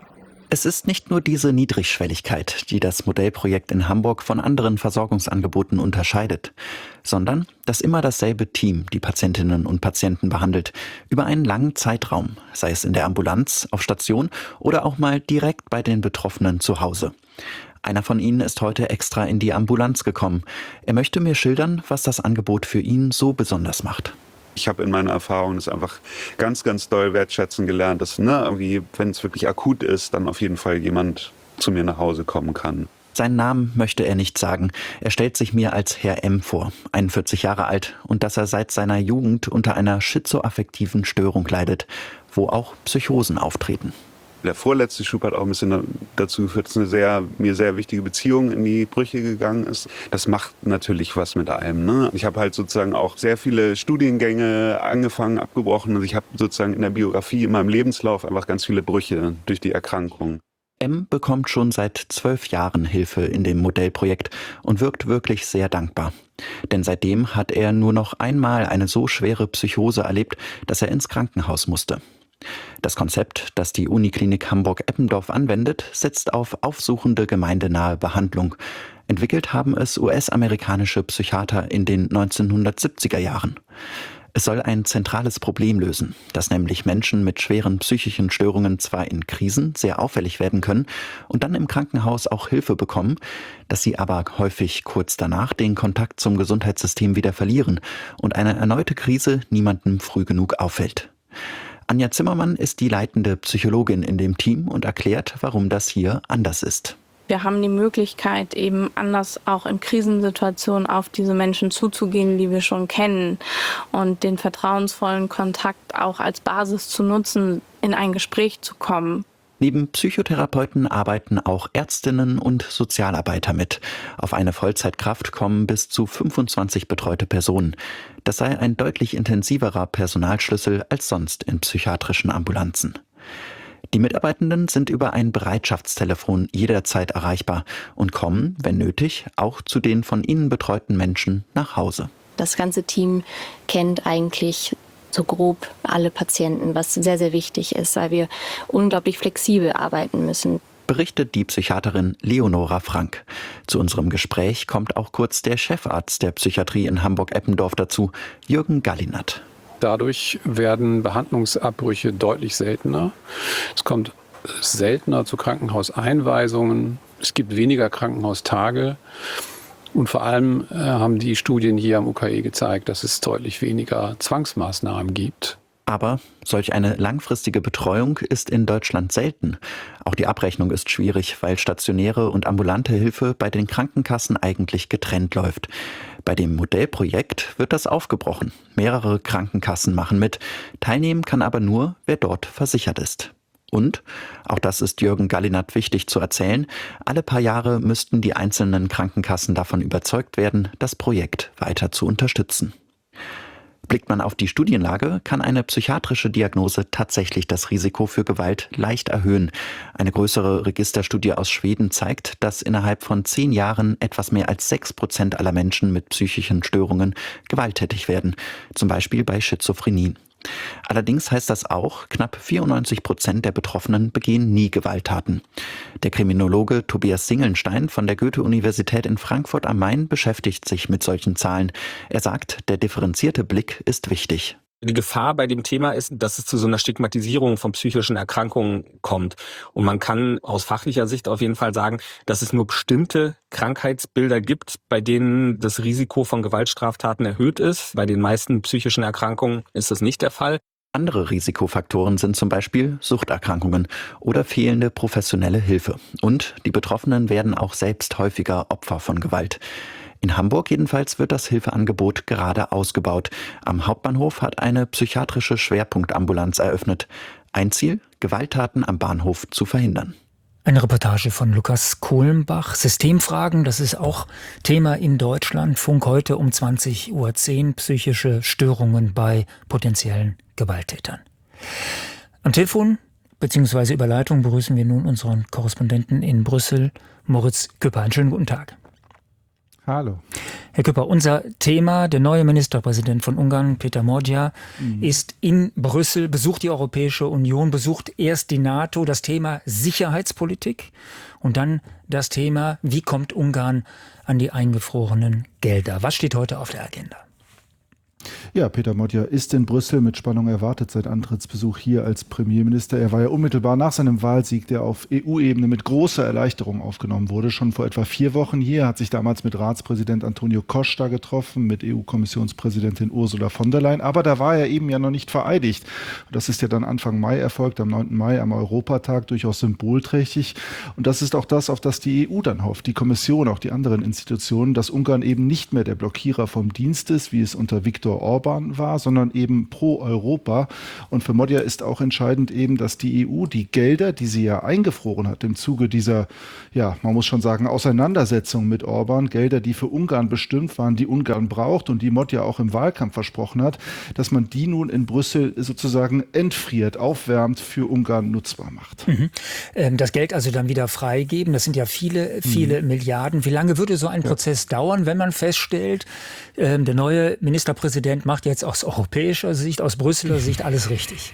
Es ist nicht nur diese Niedrigschwelligkeit, die das Modellprojekt in Hamburg von anderen Versorgungsangeboten unterscheidet, sondern dass immer dasselbe Team die Patientinnen und Patienten behandelt, über einen langen Zeitraum, sei es in der Ambulanz, auf Station oder auch mal direkt bei den Betroffenen zu Hause. Einer von ihnen ist heute extra in die Ambulanz gekommen. Er möchte mir schildern, was das Angebot für ihn so besonders macht. Ich habe in meiner Erfahrung das einfach ganz, ganz doll wertschätzen gelernt, dass irgendwie, wenn es wirklich akut ist, dann auf jeden Fall jemand zu mir nach Hause kommen kann. Seinen Namen möchte er nicht sagen. Er stellt sich mir als Herr M. vor, 41 Jahre alt, und dass er seit seiner Jugend unter einer schizoaffektiven Störung leidet, wo auch Psychosen auftreten. Der vorletzte Schub hat auch ein bisschen dazu geführt, dass eine mir sehr wichtige Beziehung in die Brüche gegangen ist. Das macht natürlich was mit einem, ne? Ich habe halt sozusagen auch sehr viele Studiengänge angefangen, abgebrochen. Also ich habe sozusagen in der Biografie, in meinem Lebenslauf einfach ganz viele Brüche durch die Erkrankung. M bekommt schon seit 12 Jahren Hilfe in dem Modellprojekt und wirkt wirklich sehr dankbar. Denn seitdem hat er nur noch einmal eine so schwere Psychose erlebt, dass er ins Krankenhaus musste. Das Konzept, das die Uniklinik Hamburg-Eppendorf anwendet, setzt auf aufsuchende gemeindenahe Behandlung. Entwickelt haben es US-amerikanische Psychiater in den 1970er Jahren. Es soll ein zentrales Problem lösen, dass nämlich Menschen mit schweren psychischen Störungen zwar in Krisen sehr auffällig werden können und dann im Krankenhaus auch Hilfe bekommen, dass sie aber häufig kurz danach den Kontakt zum Gesundheitssystem wieder verlieren und eine erneute Krise niemandem früh genug auffällt. Anja Zimmermann ist die leitende Psychologin in dem Team und erklärt, warum das hier anders ist. Wir haben die Möglichkeit, eben anders auch in Krisensituationen auf diese Menschen zuzugehen, die wir schon kennen, und den vertrauensvollen Kontakt auch als Basis zu nutzen, in ein Gespräch zu kommen. Neben Psychotherapeuten arbeiten auch Ärztinnen und Sozialarbeiter mit. Auf eine Vollzeitkraft kommen bis zu 25 betreute Personen. Das sei ein deutlich intensiverer Personalschlüssel als sonst in psychiatrischen Ambulanzen. Die Mitarbeitenden sind über ein Bereitschaftstelefon jederzeit erreichbar und kommen, wenn nötig, auch zu den von ihnen betreuten Menschen nach Hause. Das ganze Team kennt eigentlich so grob alle Patienten, was sehr, sehr wichtig ist, weil wir unglaublich flexibel arbeiten müssen. Berichtet die Psychiaterin Leonora Frank. Zu unserem Gespräch kommt auch kurz der Chefarzt der Psychiatrie in Hamburg-Eppendorf dazu, Jürgen Gallinat. Dadurch werden Behandlungsabbrüche deutlich seltener. Es kommt seltener zu Krankenhauseinweisungen. Es gibt weniger Krankenhaustage. Und vor allem haben die Studien hier am UKE gezeigt, dass es deutlich weniger Zwangsmaßnahmen gibt. Aber solch eine langfristige Betreuung ist in Deutschland selten. Auch die Abrechnung ist schwierig, weil stationäre und ambulante Hilfe bei den Krankenkassen eigentlich getrennt läuft. Bei dem Modellprojekt wird das aufgebrochen. Mehrere Krankenkassen machen mit. Teilnehmen kann aber nur, wer dort versichert ist. Und, auch das ist Jürgen Gallinat wichtig zu erzählen, alle paar Jahre müssten die einzelnen Krankenkassen davon überzeugt werden, das Projekt weiter zu unterstützen. Blickt man auf die Studienlage, kann eine psychiatrische Diagnose tatsächlich das Risiko für Gewalt leicht erhöhen. Eine größere Registerstudie aus Schweden zeigt, dass innerhalb von 10 Jahren etwas mehr als 6% aller Menschen mit psychischen Störungen gewalttätig werden, zum Beispiel bei Schizophrenie. Allerdings heißt das auch, knapp 94% der Betroffenen begehen nie Gewalttaten. Der Kriminologe Tobias Singelnstein von der Goethe-Universität in Frankfurt am Main beschäftigt sich mit solchen Zahlen. Er sagt, der differenzierte Blick ist wichtig. Die Gefahr bei dem Thema ist, dass es zu so einer Stigmatisierung von psychischen Erkrankungen kommt. Und man kann aus fachlicher Sicht auf jeden Fall sagen, dass es nur bestimmte Krankheitsbilder gibt, bei denen das Risiko von Gewaltstraftaten erhöht ist. Bei den meisten psychischen Erkrankungen ist das nicht der Fall. Andere Risikofaktoren sind zum Beispiel Suchterkrankungen oder fehlende professionelle Hilfe. Und die Betroffenen werden auch selbst häufiger Opfer von Gewalt. In Hamburg jedenfalls wird das Hilfeangebot gerade ausgebaut. Am Hauptbahnhof hat eine psychiatrische Schwerpunktambulanz eröffnet. Ein Ziel, Gewalttaten am Bahnhof zu verhindern. Eine Reportage von Lukas Kohlenbach. Systemfragen, das ist auch Thema in Deutschland. Funk heute um 20:10 Uhr. Psychische Störungen bei potenziellen Gewalttätern. Am Telefon bzw. über Leitung begrüßen wir nun unseren Korrespondenten in Brüssel, Moritz Küpper. Einen schönen guten Tag. Hallo. Herr Küpper, unser Thema, der neue Ministerpräsident von Ungarn, Péter Magyar, ist in Brüssel, besucht die Europäische Union, besucht erst die NATO, das Thema Sicherheitspolitik und dann das Thema, wie kommt Ungarn an die eingefrorenen Gelder. Was steht heute auf der Agenda? Ja, Péter Magyar ist in Brüssel mit Spannung erwartet, sein Antrittsbesuch hier als Premierminister. Er war ja unmittelbar nach seinem Wahlsieg, der auf EU-Ebene mit großer Erleichterung aufgenommen wurde, schon vor etwa 4 Wochen hier, hat sich damals mit Ratspräsident Antonio Costa getroffen, mit EU-Kommissionspräsidentin Ursula von der Leyen, aber da war er eben ja noch nicht vereidigt. Das ist ja dann Anfang Mai erfolgt, am 9. Mai, am Europatag, durchaus symbolträchtig. Und das ist auch das, auf das die EU dann hofft, die Kommission, auch die anderen Institutionen, dass Ungarn eben nicht mehr der Blockierer vom Dienst ist, wie es unter Viktor Orbán war, sondern eben pro Europa. Und für Magyar ist auch entscheidend eben, dass die EU die Gelder, die sie ja eingefroren hat im Zuge dieser, ja, man muss schon sagen, Auseinandersetzung mit Orbán, Gelder, die für Ungarn bestimmt waren, die Ungarn braucht und die Magyar auch im Wahlkampf versprochen hat, dass man die nun in Brüssel sozusagen entfriert, aufwärmt, für Ungarn nutzbar macht. Das Geld also dann wieder freigeben, das sind ja viele Milliarden. Wie lange würde so ein Prozess dauern, wenn man feststellt, der neue Ministerpräsident macht jetzt aus europäischer Sicht, aus Brüsseler Sicht alles richtig?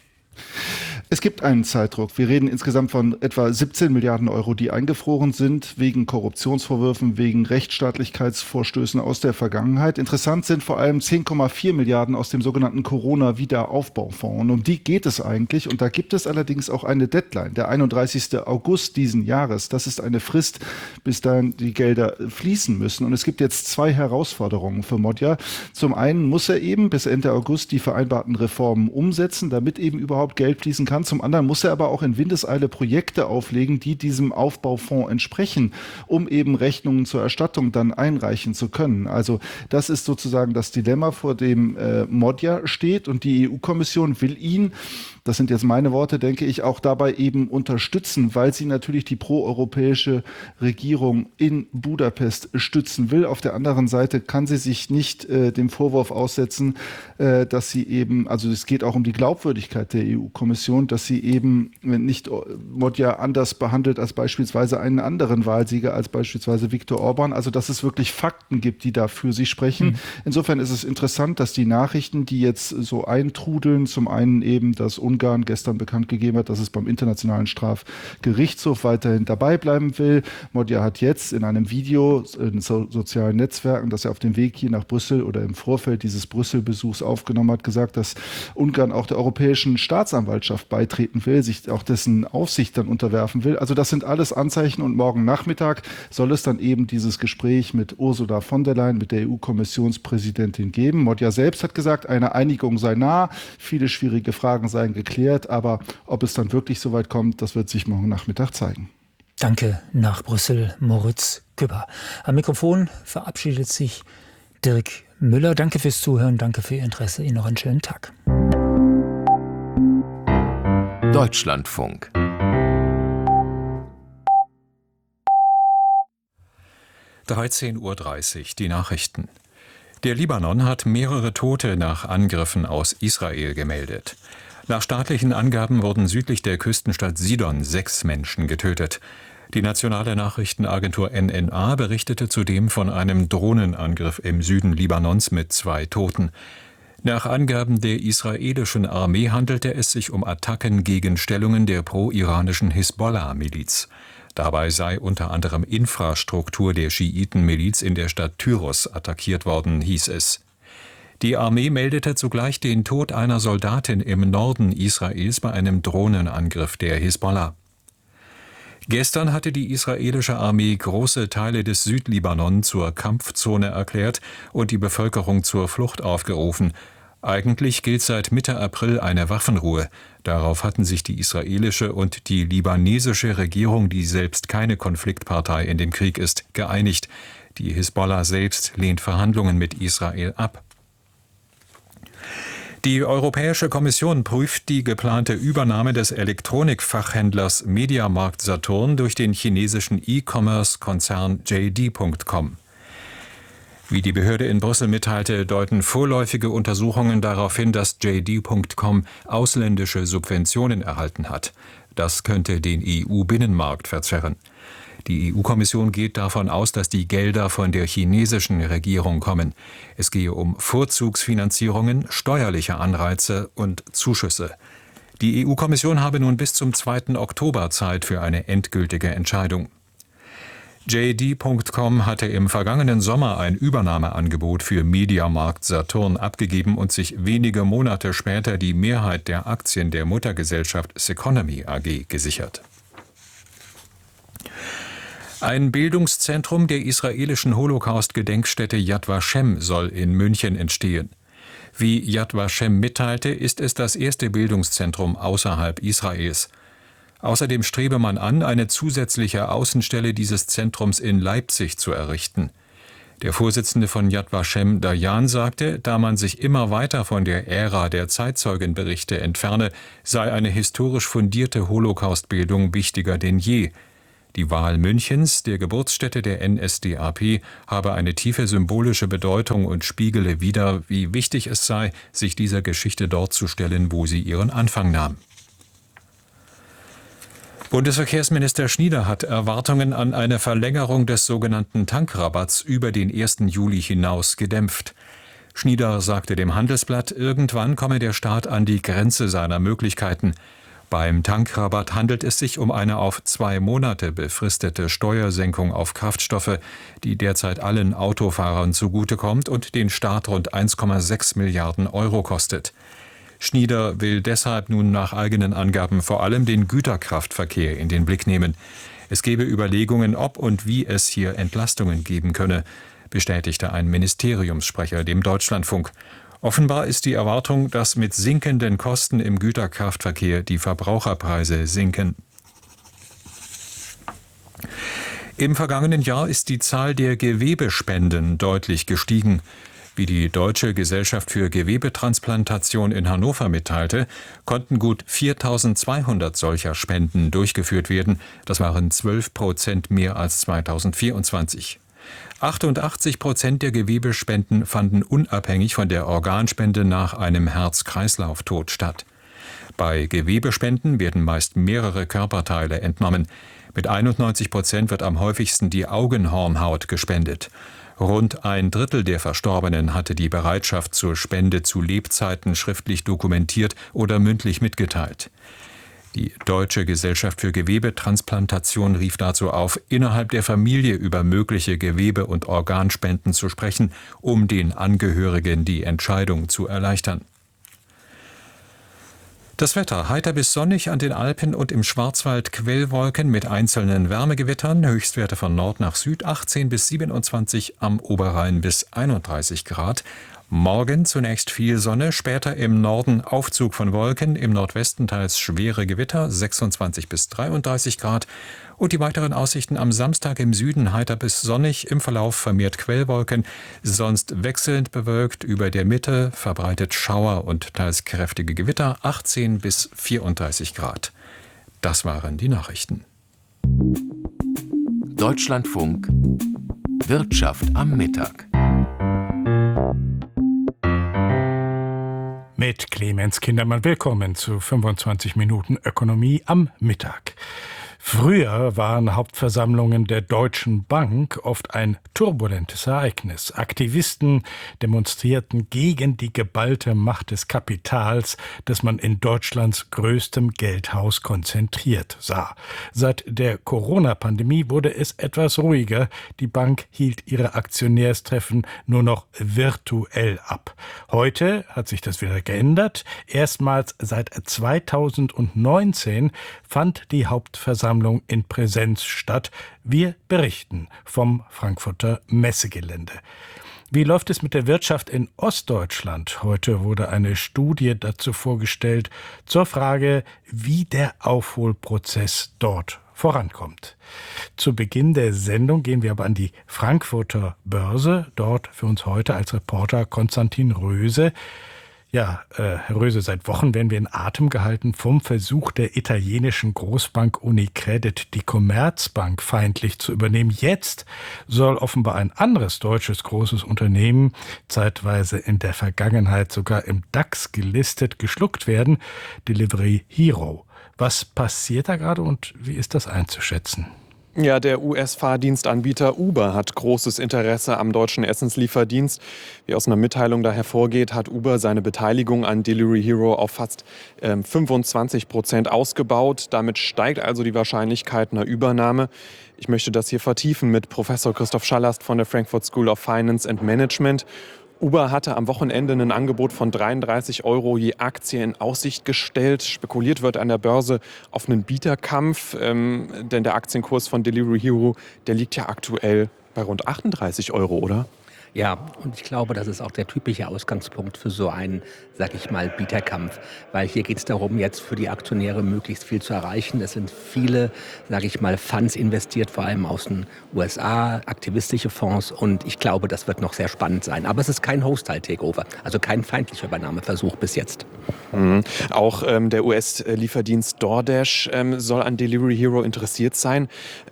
Es gibt einen Zeitdruck. Wir reden insgesamt von etwa 17 Milliarden Euro, die eingefroren sind, wegen Korruptionsvorwürfen, wegen Rechtsstaatlichkeitsvorstößen aus der Vergangenheit. Interessant sind vor allem 10,4 Milliarden aus dem sogenannten Corona-Wiederaufbaufonds. Und um die geht es eigentlich. Und da gibt es allerdings auch eine Deadline, der 31. August diesen Jahres. Das ist eine Frist, bis dahin die Gelder fließen müssen. Und es gibt jetzt 2 Herausforderungen für Magyar. Zum einen muss er eben bis Ende August die vereinbarten Reformen umsetzen, damit eben überhaupt Geld fließen kann. Zum anderen muss er aber auch in Windeseile Projekte auflegen, die diesem Aufbaufonds entsprechen, um eben Rechnungen zur Erstattung dann einreichen zu können. Also das ist sozusagen das Dilemma, vor dem Magyar steht, und die EU-Kommission will ihn, das sind jetzt meine Worte, denke ich, auch dabei eben unterstützen, weil sie natürlich die proeuropäische Regierung in Budapest stützen will. Auf der anderen Seite kann sie sich nicht dem Vorwurf aussetzen, dass sie eben, also es geht auch um die Glaubwürdigkeit der EU-Kommission, dass sie eben nicht Magyar anders behandelt als beispielsweise einen anderen Wahlsieger, als beispielsweise Viktor Orbán. Also dass es wirklich Fakten gibt, die da für sie sprechen. Insofern ist es interessant, dass die Nachrichten, die jetzt so eintrudeln, zum einen eben, dass Ungarn gestern bekannt gegeben hat, dass es beim Internationalen Strafgerichtshof weiterhin dabei bleiben will. Magyar hat jetzt in einem Video in sozialen Netzwerken, das er auf dem Weg hier nach Brüssel oder im Vorfeld dieses Brüssel-Besuchs aufgenommen hat, gesagt, dass Ungarn auch der Europäischen Staatsanwaltschaft beitreten will, sich auch dessen Aufsicht dann unterwerfen will. Also das sind alles Anzeichen, und morgen Nachmittag soll es dann eben dieses Gespräch mit Ursula von der Leyen, mit der EU-Kommissionspräsidentin geben. Magyar selbst hat gesagt, eine Einigung sei nah, viele schwierige Fragen seien geklärt, aber ob es dann wirklich so weit kommt, das wird sich morgen Nachmittag zeigen. Danke nach Brüssel, Moritz Küpper. Am Mikrofon verabschiedet sich Dirk Müller. Danke fürs Zuhören, danke für Ihr Interesse. Ihnen noch einen schönen Tag. Deutschlandfunk. (13:30 Uhr), die Nachrichten. Der Libanon hat mehrere Tote nach Angriffen aus Israel gemeldet. Nach staatlichen Angaben wurden südlich der Küstenstadt Sidon 6 Menschen getötet. Die nationale Nachrichtenagentur NNA berichtete zudem von einem Drohnenangriff im Süden Libanons mit 2 Toten. Nach Angaben der israelischen Armee handelte es sich um Attacken gegen Stellungen der pro-iranischen Hisbollah-Miliz. Dabei sei unter anderem Infrastruktur der Schiitenmiliz in der Stadt Tyros attackiert worden, hieß es. Die Armee meldete zugleich den Tod einer Soldatin im Norden Israels bei einem Drohnenangriff der Hisbollah. Gestern hatte die israelische Armee große Teile des Südlibanon zur Kampfzone erklärt und die Bevölkerung zur Flucht aufgerufen. Eigentlich gilt seit Mitte April eine Waffenruhe. Darauf hatten sich die israelische und die libanesische Regierung, die selbst keine Konfliktpartei in dem Krieg ist, geeinigt. Die Hisbollah selbst lehnt Verhandlungen mit Israel ab. Die Europäische Kommission prüft die geplante Übernahme des Elektronikfachhändlers Mediamarkt Saturn durch den chinesischen E-Commerce-Konzern JD.com. Wie die Behörde in Brüssel mitteilte, deuten vorläufige Untersuchungen darauf hin, dass JD.com ausländische Subventionen erhalten hat. Das könnte den EU-Binnenmarkt verzerren. Die EU-Kommission geht davon aus, dass die Gelder von der chinesischen Regierung kommen. Es gehe um Vorzugsfinanzierungen, steuerliche Anreize und Zuschüsse. Die EU-Kommission habe nun bis zum 2. Oktober Zeit für eine endgültige Entscheidung. JD.com hatte im vergangenen Sommer ein Übernahmeangebot für Mediamarkt Saturn abgegeben und sich wenige Monate später die Mehrheit der Aktien der Muttergesellschaft Seconomy AG gesichert. Ein Bildungszentrum der israelischen Holocaust-Gedenkstätte Yad Vashem soll in München entstehen. Wie Yad Vashem mitteilte, ist es das erste Bildungszentrum außerhalb Israels. Außerdem strebe man an, eine zusätzliche Außenstelle dieses Zentrums in Leipzig zu errichten. Der Vorsitzende von Yad Vashem, Dayan, sagte, da man sich immer weiter von der Ära der Zeitzeugenberichte entferne, sei eine historisch fundierte Holocaustbildung wichtiger denn je. Die Wahl Münchens, der Geburtsstätte der NSDAP, habe eine tiefe symbolische Bedeutung und spiegele wider, wie wichtig es sei, sich dieser Geschichte dort zu stellen, wo sie ihren Anfang nahm. Bundesverkehrsminister Schnieder hat Erwartungen an eine Verlängerung des sogenannten Tankrabatts über den 1. Juli hinaus gedämpft. Schnieder sagte dem Handelsblatt, irgendwann komme der Staat an die Grenze seiner Möglichkeiten. Beim Tankrabatt handelt es sich um eine auf 2 Monate befristete Steuersenkung auf Kraftstoffe, die derzeit allen Autofahrern zugutekommt und den Staat rund 1,6 Milliarden Euro kostet. Schnieder will deshalb nun nach eigenen Angaben vor allem den Güterkraftverkehr in den Blick nehmen. Es gebe Überlegungen, ob und wie es hier Entlastungen geben könne, bestätigte ein Ministeriumssprecher dem Deutschlandfunk. Offenbar ist die Erwartung, dass mit sinkenden Kosten im Güterkraftverkehr die Verbraucherpreise sinken. Im vergangenen Jahr ist die Zahl der Gewebespenden deutlich gestiegen. Wie die Deutsche Gesellschaft für Gewebetransplantation in Hannover mitteilte, konnten gut 4.200 solcher Spenden durchgeführt werden. Das waren 12% mehr als 2024. 88% der Gewebespenden fanden unabhängig von der Organspende nach einem Herz-Kreislauf-Tod statt. Bei Gewebespenden werden meist mehrere Körperteile entnommen. Mit 91% wird am häufigsten die Augenhornhaut gespendet. Rund 1/3 der Verstorbenen hatte die Bereitschaft zur Spende zu Lebzeiten schriftlich dokumentiert oder mündlich mitgeteilt. Die Deutsche Gesellschaft für Gewebetransplantation rief dazu auf, innerhalb der Familie über mögliche Gewebe- und Organspenden zu sprechen, um den Angehörigen die Entscheidung zu erleichtern. Das Wetter: heiter bis sonnig an den Alpen und im Schwarzwald Quellwolken mit einzelnen Wärmegewittern, Höchstwerte von Nord nach Süd 18 bis 27, am Oberrhein bis 31 Grad. Morgen zunächst viel Sonne, später im Norden Aufzug von Wolken, im Nordwesten teils schwere Gewitter, 26 bis 33 Grad. Und die weiteren Aussichten: am Samstag im Süden heiter bis sonnig, im Verlauf vermehrt Quellwolken, sonst wechselnd bewölkt, über der Mitte verbreitet Schauer und teils kräftige Gewitter, 18 bis 34 Grad. Das waren die Nachrichten. Deutschlandfunk Wirtschaft am Mittag. Mit Clemens Kindermann willkommen zu 25 Minuten Ökonomie am Mittag. Früher waren Hauptversammlungen der Deutschen Bank oft ein turbulentes Ereignis. Aktivisten demonstrierten gegen die geballte Macht des Kapitals, das man in Deutschlands größtem Geldhaus konzentriert sah. Seit der Corona-Pandemie wurde es etwas ruhiger. Die Bank hielt ihre Aktionärstreffen nur noch virtuell ab. Heute hat sich das wieder geändert. Erstmals seit 2019 fand die Hauptversammlung in Präsenz statt. Wir berichten vom Frankfurter Messegelände. Wie läuft es mit der Wirtschaft in Ostdeutschland? Heute wurde eine Studie dazu vorgestellt, zur Frage, wie der Aufholprozess dort vorankommt. Zu Beginn der Sendung gehen wir aber an die Frankfurter Börse. Dort für uns heute als Reporter Konstantin Röse. Ja, Herr Röse, seit Wochen werden wir in Atem gehalten vom Versuch der italienischen Großbank Unicredit, die Commerzbank feindlich zu übernehmen. Jetzt soll offenbar ein anderes deutsches großes Unternehmen, zeitweise in der Vergangenheit sogar im DAX gelistet, geschluckt werden, Delivery Hero. Was passiert da gerade und wie ist das einzuschätzen? Ja, der US-Fahrdienstanbieter Uber hat großes Interesse am deutschen Essenslieferdienst. Wie aus einer Mitteilung da hervorgeht, hat Uber seine Beteiligung an Delivery Hero auf fast 25% ausgebaut. Damit steigt also die Wahrscheinlichkeit einer Übernahme. Ich möchte das hier vertiefen mit Professor Christoph Schallast von der Frankfurt School of Finance and Management. Uber hatte am Wochenende ein Angebot von 33 € je Aktie in Aussicht gestellt. Spekuliert wird an der Börse auf einen Bieterkampf, denn der Aktienkurs von Delivery Hero, der liegt ja aktuell bei rund 38 €, oder? Ja, und ich glaube, das ist auch der typische Ausgangspunkt für so einen, sag ich mal, Bieterkampf. Weil hier geht es darum, jetzt für die Aktionäre möglichst viel zu erreichen. Es sind viele, sag ich mal, Funds investiert, vor allem aus den USA, aktivistische Fonds. Und ich glaube, das wird noch sehr spannend sein. Aber es ist kein Hostile-Takeover, also kein feindlicher Übernahmeversuch bis jetzt. Auch der US-Lieferdienst DoorDash soll an Delivery Hero interessiert sein.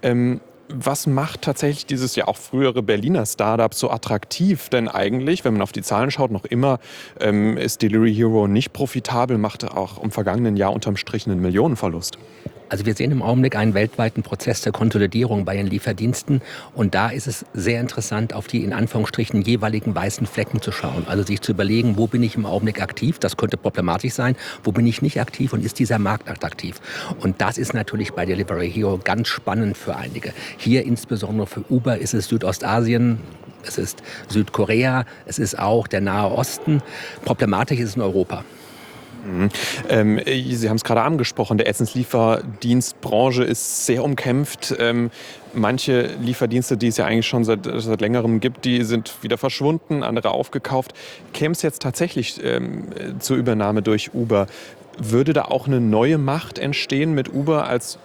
Was macht tatsächlich dieses ja auch frühere Berliner Startup so attraktiv? Denn eigentlich, wenn man auf die Zahlen schaut, noch immer ist Delivery Hero nicht profitabel, machte auch im vergangenen Jahr unterm Strich einen Millionenverlust. Also wir sehen im Augenblick einen weltweiten Prozess der Konsolidierung bei den Lieferdiensten. Und da ist es sehr interessant, auf die in Anführungsstrichen jeweiligen weißen Flecken zu schauen. Also sich zu überlegen, wo bin ich im Augenblick aktiv? Das könnte problematisch sein. Wo bin ich nicht aktiv und ist dieser Markt attraktiv? Und das ist natürlich bei Delivery Hero ganz spannend für einige. Hier insbesondere für Uber ist es Südostasien. Es ist Südkorea, es ist auch der Nahe Osten. Problematisch ist es in Europa. Sie haben es gerade angesprochen, der Essenslieferdienstbranche ist sehr umkämpft. Manche Lieferdienste, die es ja eigentlich schon seit längerem gibt, die sind wieder verschwunden, andere aufgekauft. Käme es jetzt tatsächlich zur Übernahme durch Uber, würde da auch eine neue Macht entstehen mit Uber als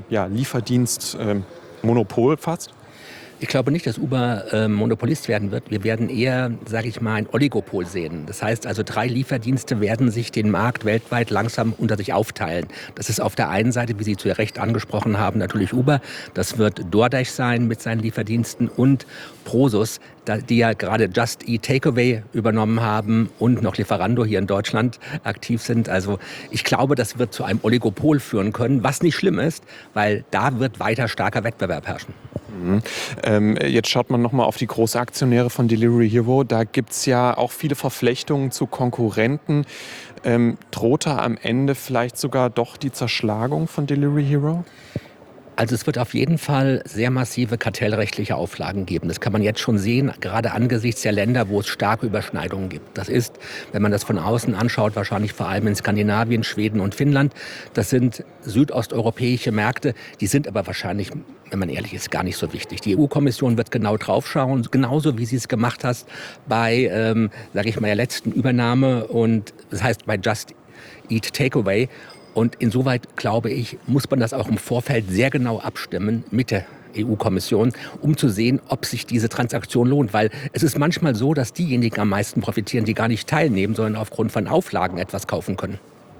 Lieferdienstmonopol fast? Ich glaube nicht, dass Uber Monopolist werden wird. Wir werden eher, sage ich mal, ein Oligopol sehen. Das heißt also, 3 Lieferdienste werden sich den Markt weltweit langsam unter sich aufteilen. Das ist auf der einen Seite, wie Sie zu Recht angesprochen haben, natürlich Uber. Das wird DoorDash sein mit seinen Lieferdiensten und Prosus, die ja gerade Just Eat Takeaway übernommen haben und noch Lieferando hier in Deutschland aktiv sind. Also ich glaube, das wird zu einem Oligopol führen können, was nicht schlimm ist, weil da wird weiter starker Wettbewerb herrschen. Jetzt schaut man nochmal auf die Großaktionäre von Delivery Hero. Da gibt es ja auch viele Verflechtungen zu Konkurrenten. Droht da am Ende vielleicht sogar doch die Zerschlagung von Delivery Hero? Also es wird auf jeden Fall sehr massive kartellrechtliche Auflagen geben. Das kann man jetzt schon sehen, gerade angesichts der Länder, wo es starke Überschneidungen gibt. Das ist, wenn man das von außen anschaut, wahrscheinlich vor allem in Skandinavien, Schweden und Finnland. Das sind südosteuropäische Märkte, die sind aber wahrscheinlich, wenn man ehrlich ist, gar nicht so wichtig. Die EU-Kommission wird genau drauf schauen, genauso wie sie es gemacht hat bei, sage ich mal, der letzten Übernahme und das heißt bei Just Eat Takeaway. Und insoweit, glaube ich, muss man das auch im Vorfeld sehr genau abstimmen mit der EU-Kommission, um zu sehen, ob sich diese Transaktion lohnt. Weil es ist manchmal so, dass diejenigen am meisten profitieren, die gar nicht teilnehmen, sondern aufgrund von Auflagen etwas kaufen können.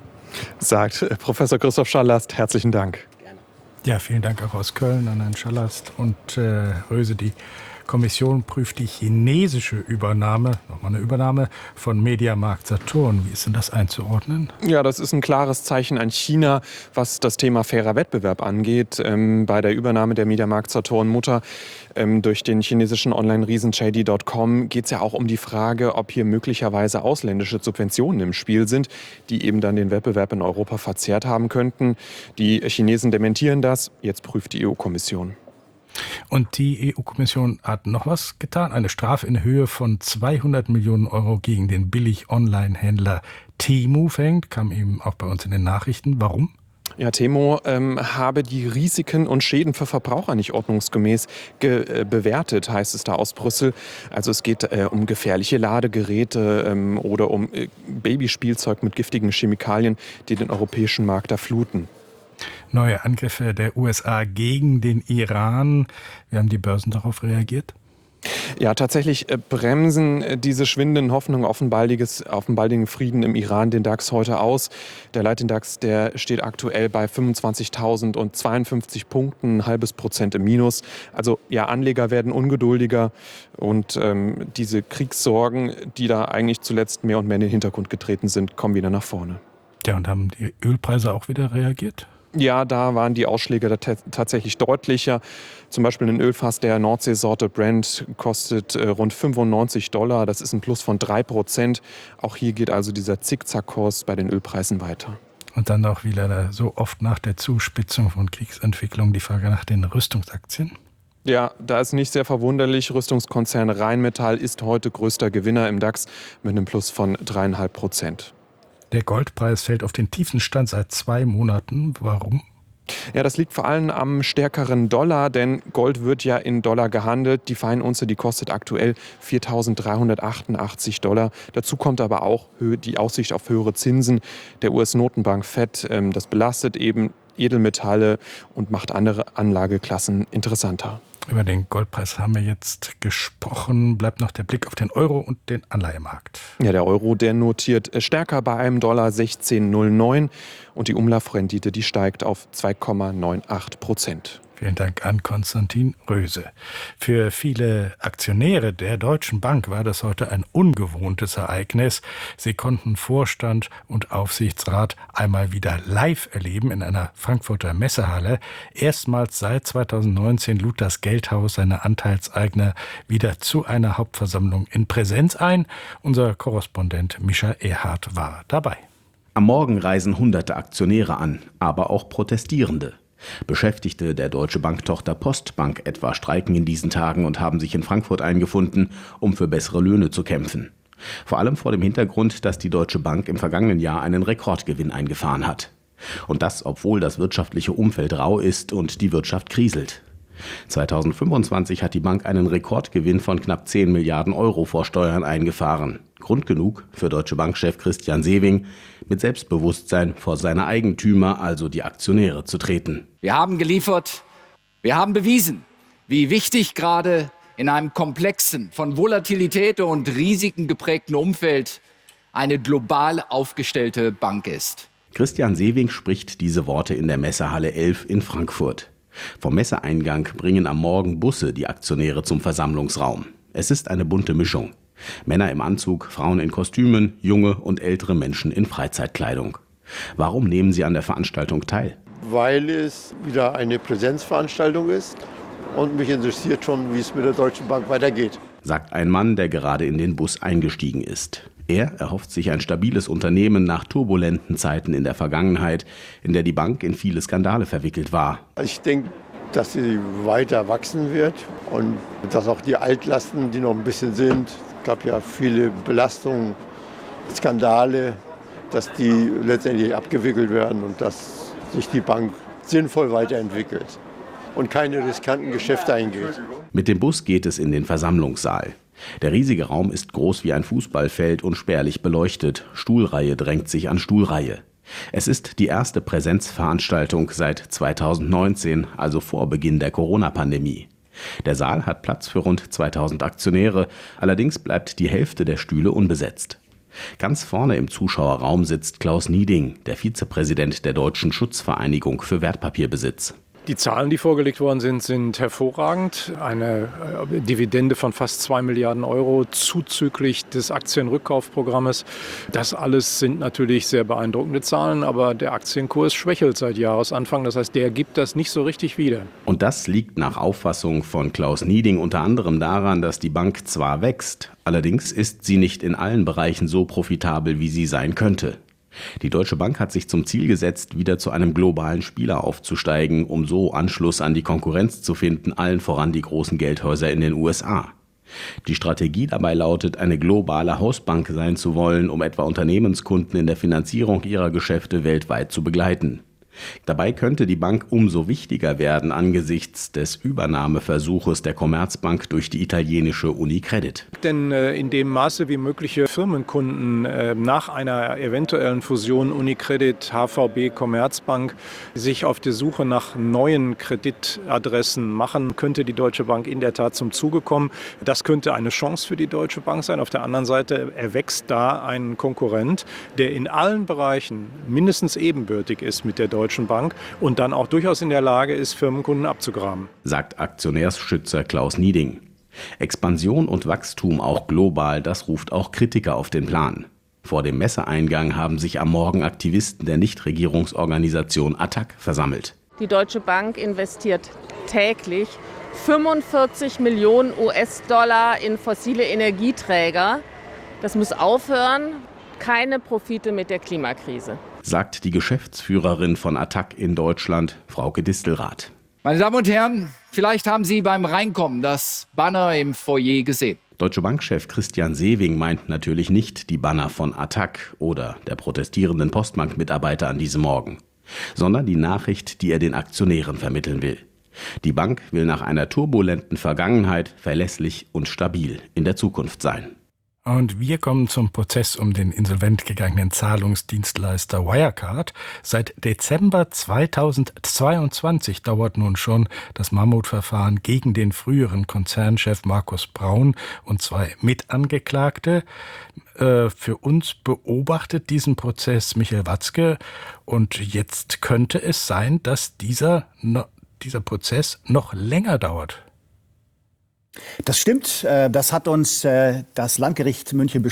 Sagt Professor Christoph Schallast. Herzlichen Dank. Gerne. Ja, vielen Dank auch aus Köln an Herrn Schallast und Röse. Die Kommission prüft die chinesische Übernahme, nochmal eine Übernahme von Mediamarkt Saturn. Wie ist denn das einzuordnen? Ja, das ist ein klares Zeichen an China, was das Thema fairer Wettbewerb angeht. Bei der Übernahme der Mediamarkt Saturn Mutter durch den chinesischen Online-Riesen JD.com geht es ja auch um die Frage, ob hier möglicherweise ausländische Subventionen im Spiel sind, die eben dann den Wettbewerb in Europa verzerrt haben könnten. Die Chinesen dementieren das. Jetzt prüft die EU-Kommission. Und die EU-Kommission hat noch was getan. Eine Strafe in Höhe von 200 Millionen € gegen den Billig-Online-Händler Temu verhängt. Kam eben auch bei uns in den Nachrichten. Warum? Ja, Temu habe die Risiken und Schäden für Verbraucher nicht ordnungsgemäß bewertet, heißt es da aus Brüssel. Also es geht um gefährliche Ladegeräte oder um Babyspielzeug mit giftigen Chemikalien, die den europäischen Markt fluten. Neue Angriffe der USA gegen den Iran. Wie haben die Börsen darauf reagiert? Ja, tatsächlich bremsen diese schwindenden Hoffnungen auf einen baldigen Frieden im Iran den DAX heute aus. Der Leitindex, der steht aktuell bei 25.052 Punkten, 0,5% im Minus. Also ja, Anleger werden ungeduldiger und diese Kriegssorgen, die da eigentlich zuletzt mehr und mehr in den Hintergrund getreten sind, kommen wieder nach vorne. Ja, und haben die Ölpreise auch wieder reagiert? Ja, da waren die Ausschläge tatsächlich deutlicher. Zum Beispiel ein Ölfass der Nordseesorte Brent kostet rund $95. Das ist ein Plus von 3%. Auch hier geht also dieser Zickzackkurs bei den Ölpreisen weiter. Und dann auch wieder so oft nach der Zuspitzung von Kriegsentwicklung die Frage nach den Rüstungsaktien. Ja, da ist nicht sehr verwunderlich. Rüstungskonzern Rheinmetall ist heute größter Gewinner im DAX mit einem Plus von 3,5%. Der Goldpreis fällt auf den tiefsten Stand seit 2 Monaten. Warum? Ja, das liegt vor allem am stärkeren Dollar, denn Gold wird ja in Dollar gehandelt. Die Feinunze, die kostet aktuell $4.388. Dazu kommt aber auch die Aussicht auf höhere Zinsen der US-Notenbank Fed. Das belastet eben Edelmetalle und macht andere Anlageklassen interessanter. Über den Goldpreis haben wir jetzt gesprochen. Bleibt noch der Blick auf den Euro und den Anleihemarkt. Ja, der Euro, der notiert stärker bei einem Dollar 16,09 und die Umlaufrendite, die steigt auf 2,98%. Vielen Dank an Konstantin Röse. Für viele Aktionäre der Deutschen Bank war das heute ein ungewohntes Ereignis. Sie konnten Vorstand und Aufsichtsrat einmal wieder live erleben in einer Frankfurter Messehalle. Erstmals seit 2019 lud das Geldhaus seine Anteilseigner wieder zu einer Hauptversammlung in Präsenz ein. Unser Korrespondent Mischa Erhardt war dabei. Am Morgen reisen hunderte Aktionäre an, aber auch Protestierende. Beschäftigte der Deutsche Bank-Tochter Postbank etwa streiken in diesen Tagen und haben sich in Frankfurt eingefunden, um für bessere Löhne zu kämpfen. Vor allem vor dem Hintergrund, dass die Deutsche Bank im vergangenen Jahr einen Rekordgewinn eingefahren hat. Und das, obwohl das wirtschaftliche Umfeld rau ist und die Wirtschaft kriselt. 2025 hat die Bank einen Rekordgewinn von knapp 10 Milliarden Euro vor Steuern eingefahren. Grund genug für Deutsche Bank-Chef Christian Sewing, mit Selbstbewusstsein vor seine Eigentümer, also die Aktionäre, zu treten. Wir haben geliefert, wir haben bewiesen, wie wichtig gerade in einem komplexen, von Volatilität und Risiken geprägten Umfeld eine global aufgestellte Bank ist. Christian Sewing spricht diese Worte in der Messehalle 11 in Frankfurt. Vom Messeeingang bringen am Morgen Busse die Aktionäre zum Versammlungsraum. Es ist eine bunte Mischung. Männer im Anzug, Frauen in Kostümen, junge und ältere Menschen in Freizeitkleidung. Warum nehmen sie an der Veranstaltung teil? Weil es wieder eine Präsenzveranstaltung ist und mich interessiert schon, wie es mit der Deutschen Bank weitergeht. Sagt ein Mann, der gerade in den Bus eingestiegen ist. Er erhofft sich ein stabiles Unternehmen nach turbulenten Zeiten in der Vergangenheit, in der die Bank in viele Skandale verwickelt war. Ich denke, dass sie weiter wachsen wird und dass auch die Altlasten, die noch ein bisschen sind, es gab ja viele Belastungen, Skandale, dass die letztendlich abgewickelt werden und dass sich die Bank sinnvoll weiterentwickelt und keine riskanten Geschäfte eingeht. Mit dem Bus geht es in den Versammlungssaal. Der riesige Raum ist groß wie ein Fußballfeld und spärlich beleuchtet. Stuhlreihe drängt sich an Stuhlreihe. Es ist die erste Präsenzveranstaltung seit 2019, also vor Beginn der Corona-Pandemie. Der Saal hat Platz für rund 2000 Aktionäre, allerdings bleibt die Hälfte der Stühle unbesetzt. Ganz vorne im Zuschauerraum sitzt Klaus Nieding, der Vizepräsident der Deutschen Schutzvereinigung für Wertpapierbesitz. Die Zahlen, die vorgelegt worden sind hervorragend. Eine Dividende von fast 2 Milliarden Euro zuzüglich des Aktienrückkaufprogrammes. Das alles sind natürlich sehr beeindruckende Zahlen, aber der Aktienkurs schwächelt seit Jahresanfang. Das heißt, der gibt das nicht so richtig wieder. Und das liegt nach Auffassung von Klaus Nieding unter anderem daran, dass die Bank zwar wächst, allerdings ist sie nicht in allen Bereichen so profitabel, wie sie sein könnte. Die Deutsche Bank hat sich zum Ziel gesetzt, wieder zu einem globalen Spieler aufzusteigen, um so Anschluss an die Konkurrenz zu finden, allen voran die großen Geldhäuser in den USA. Die Strategie dabei lautet, eine globale Hausbank sein zu wollen, um etwa Unternehmenskunden in der Finanzierung ihrer Geschäfte weltweit zu begleiten. Dabei könnte die Bank umso wichtiger werden angesichts des Übernahmeversuches der Commerzbank durch die italienische Unicredit. Denn in dem Maße, wie mögliche Firmenkunden nach einer eventuellen Fusion Unicredit, HVB, Commerzbank sich auf die Suche nach neuen Kreditadressen machen, könnte die Deutsche Bank in der Tat zum Zuge kommen. Das könnte eine Chance für die Deutsche Bank sein. Auf der anderen Seite erwächst da ein Konkurrent, der in allen Bereichen mindestens ebenbürtig ist mit der Deutschen Bank und dann auch durchaus in der Lage ist, Firmenkunden abzugraben. Sagt Aktionärsschützer Klaus Nieding. Expansion und Wachstum auch global, das ruft auch Kritiker auf den Plan. Vor dem Messeeingang haben sich am Morgen Aktivisten der Nichtregierungsorganisation ATTAC versammelt. Die Deutsche Bank investiert täglich 45 Millionen US-Dollar in fossile Energieträger. Das muss aufhören. Keine Profite mit der Klimakrise, sagt die Geschäftsführerin von ATTAC in Deutschland, Frauke Distelrath. Meine Damen und Herren, vielleicht haben Sie beim Reinkommen das Banner im Foyer gesehen. Deutsche Bank-Chef Christian Sewing meint natürlich nicht die Banner von ATTAC oder der protestierenden Postbank-Mitarbeiter an diesem Morgen, sondern die Nachricht, die er den Aktionären vermitteln will. Die Bank will nach einer turbulenten Vergangenheit verlässlich und stabil in der Zukunft sein. Und wir kommen zum Prozess um den insolvent gegangenen Zahlungsdienstleister Wirecard. Seit Dezember 2022 dauert nun schon das Mammutverfahren gegen den früheren Konzernchef Markus Braun und 2 Mitangeklagte. Für uns beobachtet diesen Prozess Michael Watzke. Und jetzt könnte es sein, dass dieser Prozess noch länger dauert. Das stimmt. Das hat uns das Landgericht München bestätigt.